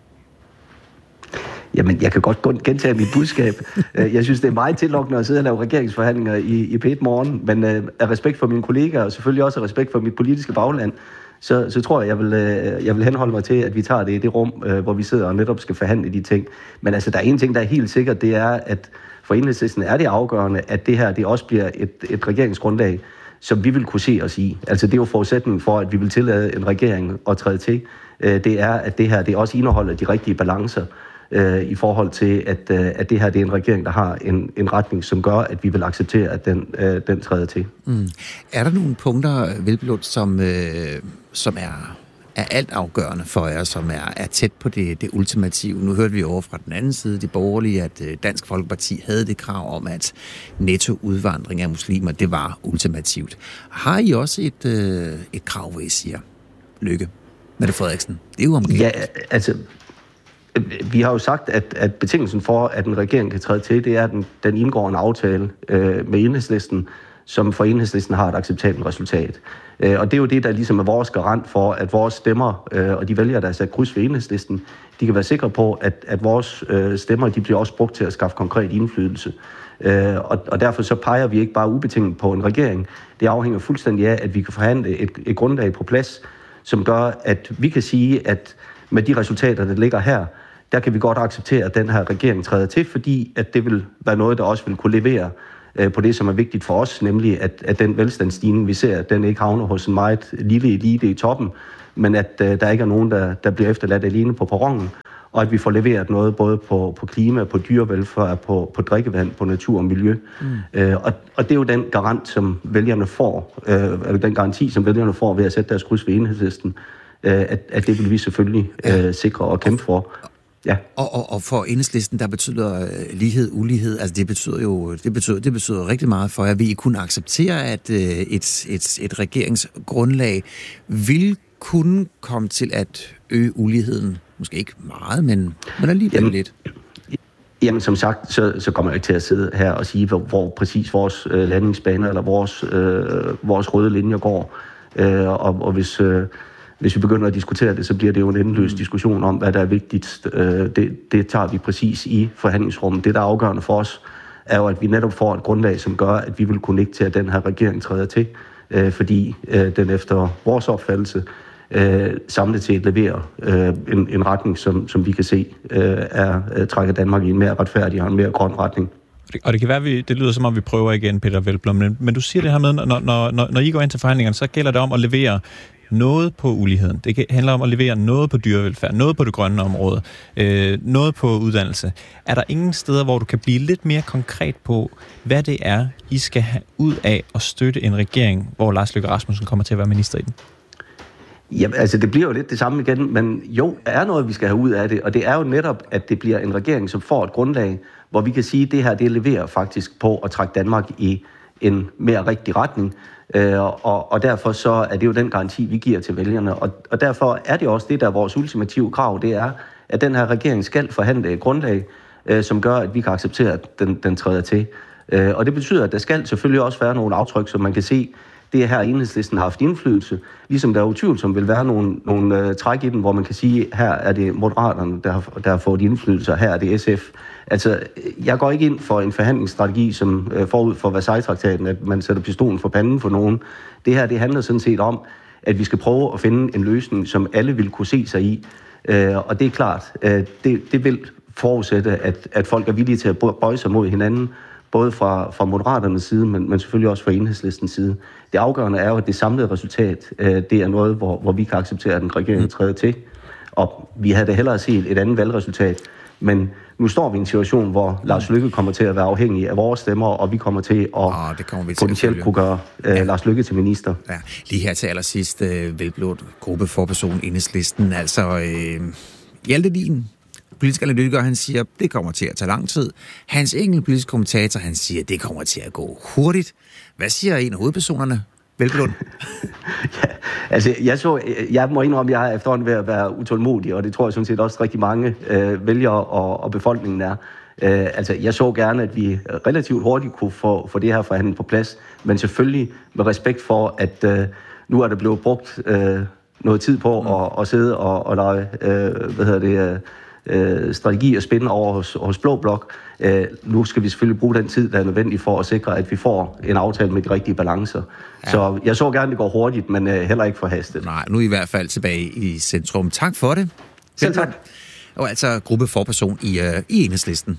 Jamen, jeg kan godt gentage mit budskab. Jeg synes, det er meget tillokkende at sidde og lave regeringsforhandlinger i P1 Morgen, men af respekt for mine kollegaer, og selvfølgelig også af respekt for mit politiske bagland, så tror jeg vil henholde mig til, at vi tager det i det rum, hvor vi sidder og netop skal forhandle de ting. Men altså, der er en ting, der er helt sikkert, det er, at for Enhedslisten er det afgørende, at det her det også bliver et regeringsgrundlag, som vi vil kunne se os i. Altså, det er jo forudsætningen for, at vi vil tillade en regering at træde til. Det er, at det her det også indeholder de rigtige balancer, i forhold til, at det her det er en regering, der har en retning, som gør, at vi vil acceptere, at den træder til. Mm. Er der nogle punkter, Hvelplund, som er altafgørende for jer, som er tæt på det ultimative? Nu hørte vi over fra den anden side, de borgerlige, at Dansk Folkeparti havde det krav om, at nettoudvandring af muslimer, det var ultimativt. Har I også et krav, hvor I siger, Løkke, Mette Frederiksen? Det er jo omgivet. Ja, altså vi har jo sagt, at betingelsen for, at en regering kan træde til, det er, at den indgår en aftale med Enhedslisten, som for Enhedslisten har et acceptabelt resultat. Og det er jo det, der ligesom er vores garant for, at vores stemmer og de vælgere, der er sat kryds ved Enhedslisten, de kan være sikre på, at vores stemmer, de bliver også brugt til at skaffe konkret indflydelse. Og derfor så peger vi ikke bare ubetinget på en regering. Det afhænger fuldstændig af, at vi kan forhandle et grundlag på plads, som gør, at vi kan sige, at med de resultater, der ligger her, der kan vi godt acceptere, at den her regering træder til, fordi at det vil være noget, der også vil kunne levere på det, som er vigtigt for os, nemlig at den velstandsstigning, vi ser, at den ikke havner hos en meget lille elite i toppen, men at der ikke er nogen, der bliver efterladt alene på perronen, og at vi får leveret noget både på klima, på dyrevelfærd, på drikkevand, på natur og miljø. Og det er jo den garant, som vælgerne får, eller den garanti, som vælgerne får ved at sætte deres kryds ved Enhedslisten, at det vil vi selvfølgelig sikre og kæmpe for. Ja. Og for Enhedslisten, der betyder lighed, ulighed, altså det betyder rigtig meget for jer. Vil I kunne acceptere, at et regeringsgrundlag vil kunne komme til at øge uligheden? Måske ikke meget, men alligevel lidt. Jamen som sagt, så kommer jeg ikke til at sidde her og sige, hvor præcis vores landingsbaner eller vores røde linjer går. Og hvis vi begynder at diskutere det, så bliver det jo en endeløs diskussion om, hvad der er vigtigst. Det tager vi præcis i forhandlingsrummet. Det, der er afgørende for os, er jo, at vi netop får et grundlag, som gør, at vi vil kunne ikke til, at den her regering træder til, fordi den efter vores opfattelse samlet set leverer en retning, som vi kan se trækker Danmark i en mere retfærdig og en mere grøn retning. Og det kan være, det lyder som om, vi prøver igen, Peter Hvelplund, men du siger det her med, når I går ind til forhandlingerne, så gælder det om at levere noget på uligheden. Det handler om at levere noget på dyrevelfærd, noget på det grønne område, noget på uddannelse. Er der ingen steder, hvor du kan blive lidt mere konkret på, hvad det er, I skal have ud af at støtte en regering, hvor Lars Løkke Rasmussen kommer til at være minister i den? Jamen, altså det bliver jo lidt det samme igen, men jo, der er noget, vi skal have ud af det, og det er jo netop, at det bliver en regering, som får et grundlag, hvor vi kan sige, at det her, det leverer faktisk på at trække Danmark i en mere rigtig retning, og derfor så er det jo den garanti, vi giver til vælgerne, og derfor er det også det, der er vores ultimative krav, det er, at den her regering skal forhandle et grundlag, som gør, at vi kan acceptere, at den træder til. Og det betyder, at der skal selvfølgelig også være nogle aftryk, som man kan se, det er her, Enhedslisten har haft indflydelse, ligesom der er utvivlsomt vil være nogle træk i den, hvor man kan sige, her er det Moderaterne, der har fået indflydelse, og her er det SF. Altså, jeg går ikke ind for en forhandlingsstrategi, som forud for Versailles-traktaten, at man sætter pistolen for panden for nogen. Det her, det handler sådan set om, at vi skal prøve at finde en løsning, som alle vil kunne se sig i. Og det er klart, det vil forudsætte, at folk er villige til at bøje sig mod hinanden, både fra Moderaternes side, men selvfølgelig også fra Enhedslistens side. Det afgørende er jo, at det samlede resultat, det er noget, hvor vi kan acceptere, at en regering træder til. Og vi havde da hellere set et andet valgresultat, men nu står vi i en situation, hvor Lars Løkke kommer til at være afhængig af vores stemmer, og vi kommer til at potentielt kunne gøre Lars Løkke til minister. Ja. Lige her til allersidst, Hvelplund, gruppeforperson Enhedslisten, altså Hjalte Dien, politisk analytiker, han siger, det kommer til at tage lang tid. Hans enkelte politisk kommentator, han siger, det kommer til at gå hurtigt. Hvad siger en af hovedpersonerne? Hvelplund? Ja, altså, jeg må indrømme, at jeg er efterhånden ved at være utålmodig, og det tror jeg sådan set også rigtig mange vælgere og befolkningen er. Altså, jeg så gerne, at vi relativt hurtigt kunne få det her forhandlet på plads, men selvfølgelig med respekt for, at nu er der blevet brugt noget tid på at sidde og lege, strategi og spænde over hos Blå Blok. Nu skal vi selvfølgelig bruge den tid, der er nødvendig for at sikre, at vi får en aftale med de rigtige balancer. Ja. Så jeg så gerne, det går hurtigt, men heller ikke forhastet. Nej, nu er I hvert fald tilbage i centrum. Tak for det. Selv tak. Og altså gruppeforperson i Enhedslisten.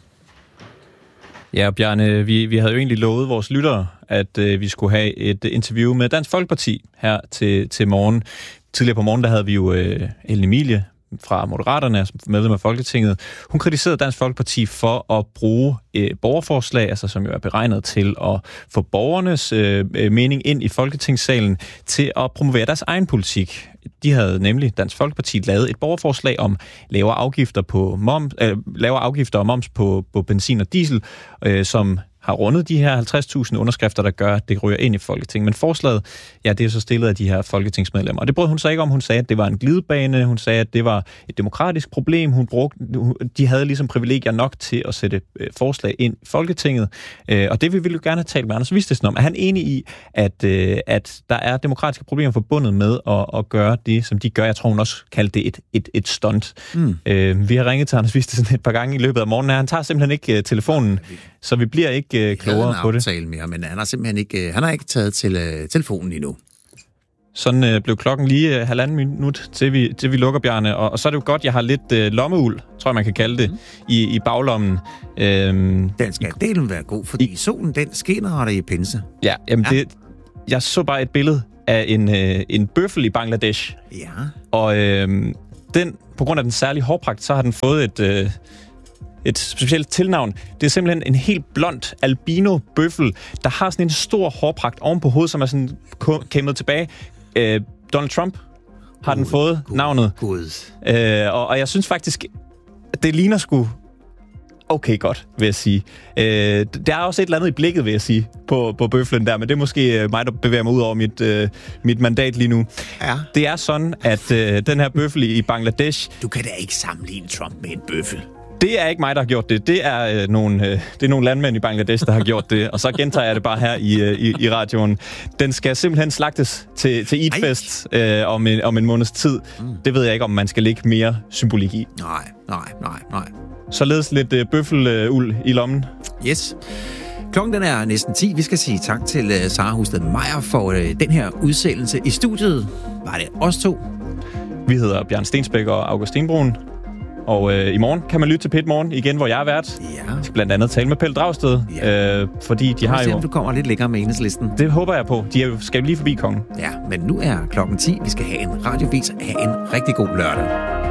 Ja, Bjarne, vi havde jo egentlig lovet vores lyttere, at vi skulle have et interview med Dansk Folkeparti her til morgen. Tidligere på morgen, der havde vi jo Ellen Emilie fra Moderaterne, som medlem af Folketinget. Hun kritiserede Dansk Folkeparti for at bruge borgerforslag, altså som jo er beregnet til at få borgernes mening ind i Folketingssalen, til at promovere deres egen politik. De havde nemlig, Dansk Folkeparti, lavet et borgerforslag om lavere afgifter og moms på benzin og diesel, som har rundet de her 50.000 underskrifter, der gør, at det ryger ind i Folketinget. Men forslaget, ja, det er så stillet af de her folketingsmedlemmer. Og det brød hun sig ikke om. Hun sagde, at det var en glidebane. Hun sagde, at det var et demokratisk problem. De havde ligesom privilegier nok til at sætte forslag ind i Folketinget. Og det vi ville jo gerne have talt med Anders Vistisen om. Er han enig i, at der er demokratiske problemer forbundet med at gøre det, som de gør? Jeg tror, hun også kaldte det et stunt. Vi har ringet til Anders Vistisen et par gange i løbet af morgenen. Han tager simpelthen ikke telefonen, så vi bliver ikke klogere på det. Mere, men han har simpelthen ikke taget til telefonen endnu. Sådan blev klokken lige 1,5 minut, til vi lukker, Bjarne. Og så er det jo godt, jeg har lidt lommeuld, tror jeg, man kan kalde det, i baglommen. Den skal delen være god, fordi solen, den skinner, og der i pinse. Ja, jamen jeg så bare et billede af en bøffel i Bangladesh. Ja. Og den, på grund af den særlige hårpragt, så har den fået et specielt tilnavn. Det er simpelthen en helt blond albino-bøffel, der har sådan en stor hårpragt oven på hovedet, som er sådan kæmmet tilbage. Donald Trump har den fået navnet. Og jeg synes faktisk, det ligner sgu okay godt, vil jeg sige. Der er også et eller andet i blikket, vil jeg sige, på bøflen der, men det er måske mig, der bevæger mig ud over mit mandat lige nu. Ja. Det er sådan, at den her bøffel i Bangladesh... Du kan da ikke sammenligne Trump med en bøffel. Det er ikke mig, der har gjort det. Det er nogle landmænd i Bangladesh, der har gjort det. Og så gentager jeg det bare her i radioen. Den skal simpelthen slagtes til Eidfest om en måneds tid. Det ved jeg ikke, om man skal lægge mere symbolik i. Nej. Således lidt bøffeluld i lommen. Yes. Klokken den er næsten 10. Vi skal sige tak til Sara Husted Meyer for den her udsendelse. I studiet var det os to. Vi hedder Bjørn Stensbæk og August Stenbrun. Og i morgen kan man lytte til P1 Morgen igen, hvor jeg er vært. Ja. Jeg skal blandt andet tale med Pelle Dragsted, fordi de har jo... Du kommer lidt længere med Enhedslisten. Det håber jeg på. De skal jo lige forbi kongen. Ja, men nu er klokken 10. Vi skal have en radiovis. Have en rigtig god lørdag.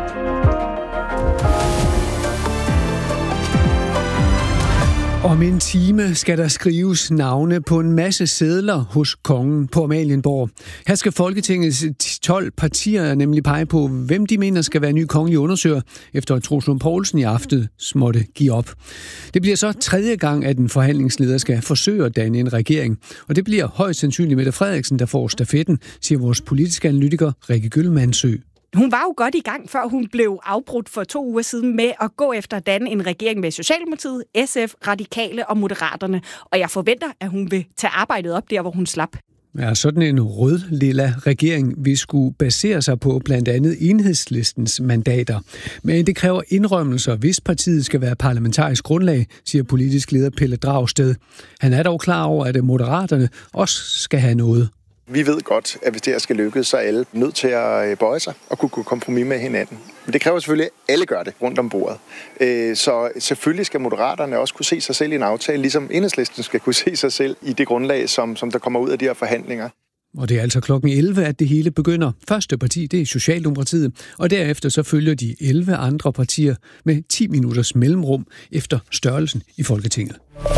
Om en time skal der skrives navne på en masse sedler hos kongen på Amalienborg. Her skal Folketingets 12 partier nemlig pege på, hvem de mener skal være ny kongelig undersøger, efter at Troels Lund Poulsen i aftes måtte give op. Det bliver så 3. gang, at en forhandlingsleder skal forsøge at danne en regering. Og det bliver højst sandsynligt Mette Frederiksen, der får stafetten, siger vores politiske analytiker Rikke Gyllmandsø. Hun var jo godt i gang, før hun blev afbrudt for 2 uger siden med at gå efter at danne en regering med Socialdemokratiet, SF, Radikale og Moderaterne. Og jeg forventer, at hun vil tage arbejdet op der, hvor hun slap. Ja, sådan en rød-lilla regering vil skulle basere sig på blandt andet Enhedslistens mandater. Men det kræver indrømmelser, hvis partiet skal være parlamentarisk grundlag, siger politisk leder Pelle Dragsted. Han er dog klar over, at Moderaterne også skal have noget. Vi ved godt, at hvis det her skal lykkes, så er alle nødt til at bøje sig og kunne kompromis med hinanden. Men det kræver selvfølgelig, at alle gør det rundt om bordet. Så selvfølgelig skal Moderaterne også kunne se sig selv i en aftale, ligesom Enhedslisten skal kunne se sig selv i det grundlag, som der kommer ud af de her forhandlinger. Og det er altså klokken 11, at det hele begynder. Første parti, det er Socialdemokratiet, og derefter så følger de 11 andre partier med 10 minutters mellemrum efter størrelsen i Folketinget.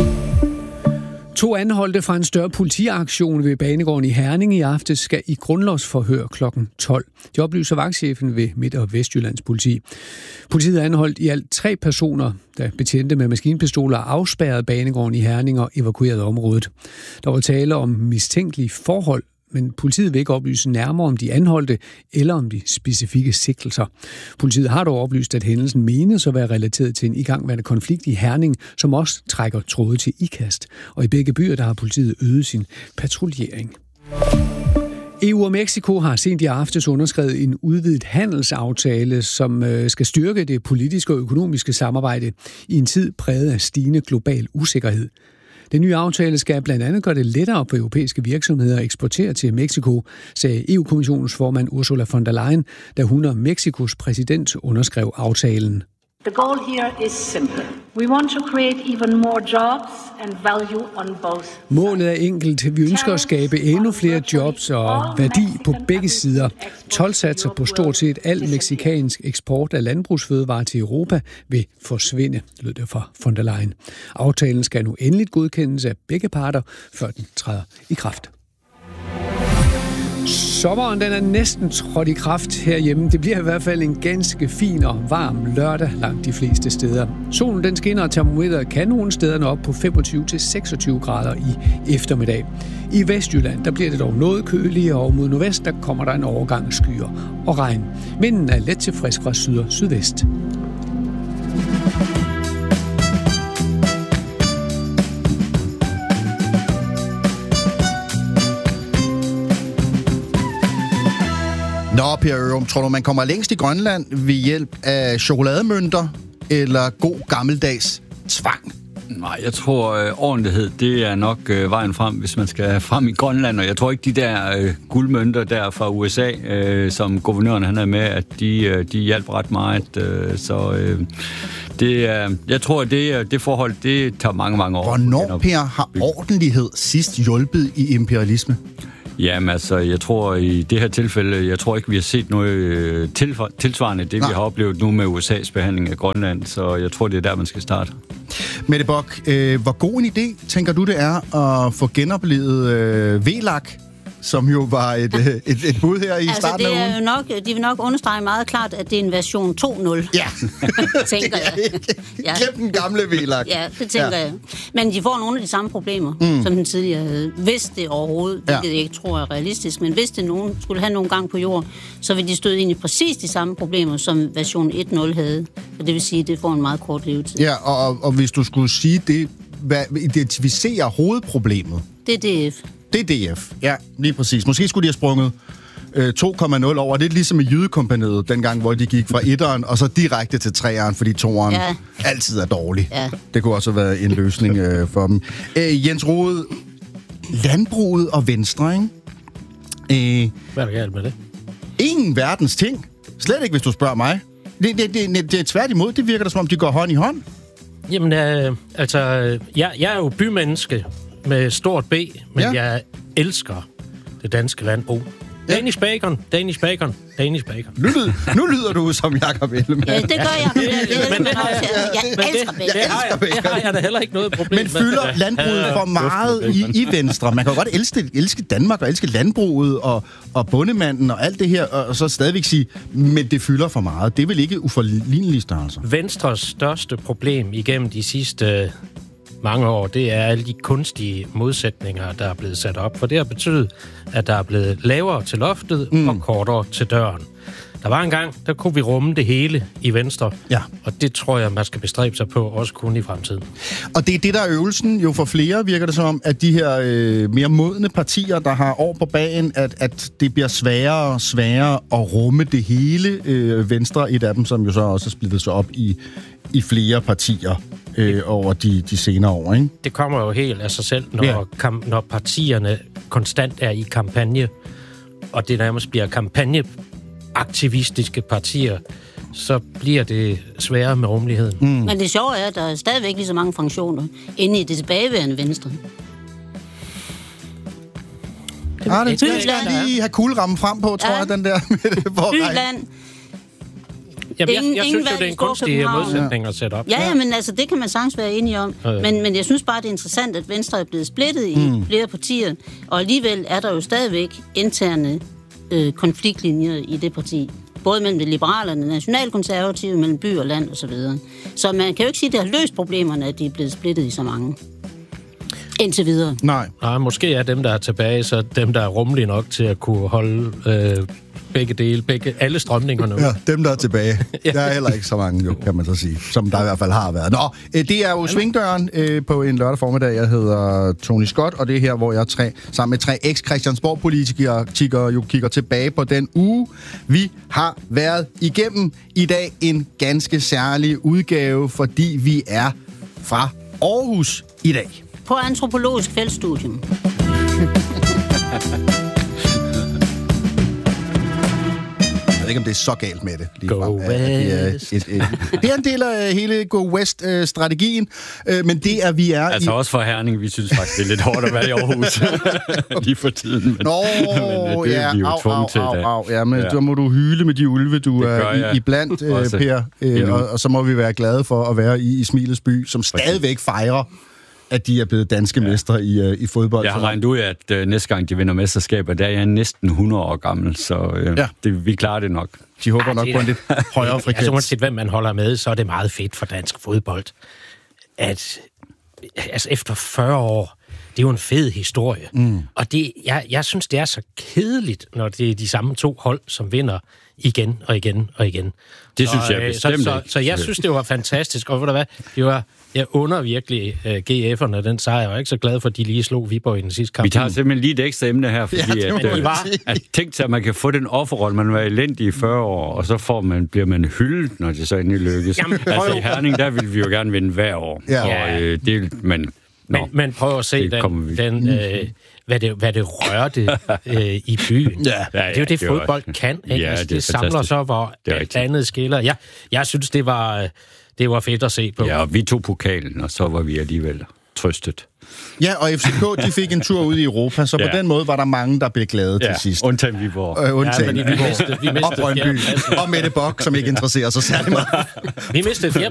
2 anholdte fra en større politiaktion ved Banegården i Herning i aftes skal i grundlovsforhør kl. 12. Det oplyser vagtchefen ved Midt- og Vestjyllands politi. Politiet anholdt i alt 3 personer, der betjente med maskinpistoler afspærrede Banegården i Herning og evakuerede området. Der var tale om mistænkelige forhold, men politiet vil ikke oplyse nærmere om de anholdte eller om de specifikke sigtelser. Politiet har dog oplyst, at hændelsen menes at være relateret til en igangværende konflikt i Herning, som også trækker tråde til IKAST. Og i begge byer der har politiet øget sin patruljering. EU og Mexico har sent i aftes underskrevet en udvidet handelsaftale, som skal styrke det politiske og økonomiske samarbejde i en tid præget af stigende global usikkerhed. Den nye aftale skal blandt andet gøre det lettere for europæiske virksomheder at eksportere til Mexico, sagde EU-kommissionens formand Ursula von der Leyen, da hun og Mexikos præsident underskrev aftalen. The goal here is simple. We want to create even more jobs and value on both. Målet er enkelt. Vi ønsker at skabe endnu flere jobs og værdi på begge sider. Toldsatser på stort set al mexikansk eksport af landbrugsfødevarer til Europa vil forsvinde, lød det fra von der Leyen. Aftalen skal nu endeligt godkendes af begge parter, før den træder i kraft. Sommeren den er næsten trådt i kraft herhjemme. Det bliver i hvert fald en ganske fin og varm lørdag langt de fleste steder. Solen den skinner, og termometeret kan nogle steder nå op på 25-26 grader i eftermiddag. I Vestjylland der bliver det dog noget køligere, og mod nordvest der kommer der en overgang skyer og regn. Vinden er let til frisk fra syd og sydvest. Nå, Per Ørum, tror du, man kommer længst i Grønland ved hjælp af chokolademønter eller god gammeldags tvang? Nej, jeg tror, ordentlighed, det er nok vejen frem, hvis man skal frem i Grønland. Og jeg tror ikke, de der guldmønter der fra USA, som guvernøren han er med, at de hjalp ret meget. Jeg tror, at det forhold, det tager mange, mange år. Hvornår, Per, har ordentlighed sidst hjulpet i imperialisme? Jamen altså, jeg tror i det her tilfælde, jeg tror ikke, vi har set noget tilsvarende det, vi har oplevet nu med USA's behandling af Grønland, så jeg tror, det er der, man skal starte. Mette Bock, hvor god en idé, tænker du, det er at få genoplevet VLAK, som jo var et bud her i starten af ugen? Altså, de vil nok understrege meget klart, at det er en version 2.0. Ja. tænker jeg. Glem den gamle VLAK. Ja, det tænker jeg. Men de får nogle af de samme problemer, som den tidligere havde. Hvis det overhovedet, hvilket jeg ikke tror er realistisk, men hvis det nogen skulle have nogle gang på jord, så vil de støde ind i præcis de samme problemer, som version 1.0 havde. Og det vil sige, at det får en meget kort levetid. Ja, og hvis du skulle sige det, identificere hovedproblemet? Det er DF. Det er DF, ja, lige præcis. Måske skulle de have sprunget 2,0 over. Det er ligesom i Jydekompaniet, dengang, hvor de gik fra 1'eren og så direkte til 3'eren, fordi 2'eren altid er dårlig. Ja. Det kunne også være en løsning for dem. Jens Rohde, landbruget og Venstre, ikke? Hvad er der galt med det? Ingen verdens ting. Slet ikke, hvis du spørger mig. Det er tværtimod. Det virker da, som om de går hånd i hånd. Jamen, jeg er jo bymenneske med stort B, men jeg elsker det danske landbrug. Danish bacon, Danish bacon, Danish bacon. Nu lyder du som Jakob Ellemann. Ja, det gør jeg. Jeg elsker bacon. Det har jeg da heller ikke noget problem med. Men fylder landbruget for meget i Venstre? Man kan jo godt elske Danmark og elske landbruget og bondemanden og alt det her, og så stadigvæk sige, men det fylder for meget. Det er vel ikke uforlignelige størrelser? Venstres største problem igennem de sidste mange år, det er alle de kunstige modsætninger, der er blevet sat op. For det har betydet, at der er blevet lavere til loftet og kortere til døren. Der var en gang, der kunne vi rumme det hele i Venstre. Ja. Og det tror jeg, man skal bestræbe sig på, også kun i fremtiden. Og det er det, der er øvelsen jo for flere, virker det som, at de her mere modne partier, der har år på bagen, at det bliver sværere og sværere at rumme det hele. Venstre, et af dem, som jo så også er splittet sig op i flere partier over de senere år, ikke? Det kommer jo helt af sig selv, når partierne konstant er i kampagne, og det nærmest bliver kampagneaktivistiske partier, så bliver det sværere med rummeligheden. Men det sjove er, at der er stadigvæk lige så mange funktioner inde i det tilbageværende Venstre. Det skal jeg lige have kuglerammen frem på, tror jeg, den der. Bygland. Jamen, jeg synes jo, det er en kunstig modsætning at sætte op. Ja, men altså, det kan man sagtens være enige om. Men jeg synes bare, det er interessant, at Venstre er blevet splittet i flere partier, og alligevel er der jo stadigvæk interne konfliktlinjer i det parti. Både mellem det liberale, nationalkonservative, mellem by og land osv. Så man kan jo ikke sige, at det har løst problemerne, at de er blevet splittet i så mange. Indtil videre. Nej, måske er dem, der er tilbage, så dem, der er rummelige nok til at kunne holde begge dele, alle strømningerne. Ja, dem, der er tilbage. Der er heller ikke så mange, jo, kan man så sige, som der i hvert fald har været. Nå, det er jo Svingdøren på en lørdag formiddag. Jeg hedder Tony Scott, og det er her, hvor jeg sammen med 3 eks-Christiansborg-politikere kigger tilbage på den uge, vi har været igennem. I dag en ganske særlig udgave, fordi vi er fra Aarhus i dag. På antropologisk feltstudium. Jeg ved ikke, om det er så galt med det. Go West. Det er en del af hele Go West-strategien, men det er, vi er altså også for Herning, vi synes faktisk, det er lidt hårdt at være i Aarhus lige for tiden. Men, Nå, men det er vi jo tvunget til i dag. Ja, men så må du hyle med de ulve, du er i blandt, Per, og så må vi være glade for at være i Smilets by, som stadigvæk fejrer at de er blevet danske mestre i fodbold. Jeg har regnet ud, at næste gang de vinder mesterskaber, der er jeg næsten 100 år gammel, så vi klarer det nok. De håber nok på en lidt højere frekvens. Altså uanset hvem man holder med, så er det meget fedt for dansk fodbold, at efter 40 år, det er jo en fed historie. Og jeg synes, det er så kedeligt, når det er de samme 2 hold, som vinder igen og igen og igen. Det synes jeg bestemt så jeg synes, det var fantastisk. Og ved du hvad, jeg under virkelig GF'erne den sejr. Jeg var ikke så glad for, at de lige slog Viborg i den sidste kamp. Vi tager simpelthen lige et ekstra emne her, fordi at tænk til, at man kan få den offerrolle. Man var elendig i 40 år, og så bliver man hyldet, når det så endelig lykkes. Jamen, altså i Herning, der vil vi jo gerne vinde hver år. Ja. Og men prøv at se hvad det rørte i byen. Det er jo det, fodbold kan. Ikke? Ja, det samler så, hvor andet skiller. Jeg synes, det var fedt at se på. Ja, og vi tog pokalen, og så var vi alligevel trøstet. Ja, og FCK, de fik en tur ud i Europa, så på den måde var der mange, der blev glade til sidst. Undtagen Viborg. Undtagen Viborg. Og Brøndby. Og Mette Bock, som ikke interesserer sig særlig meget. Vi mistede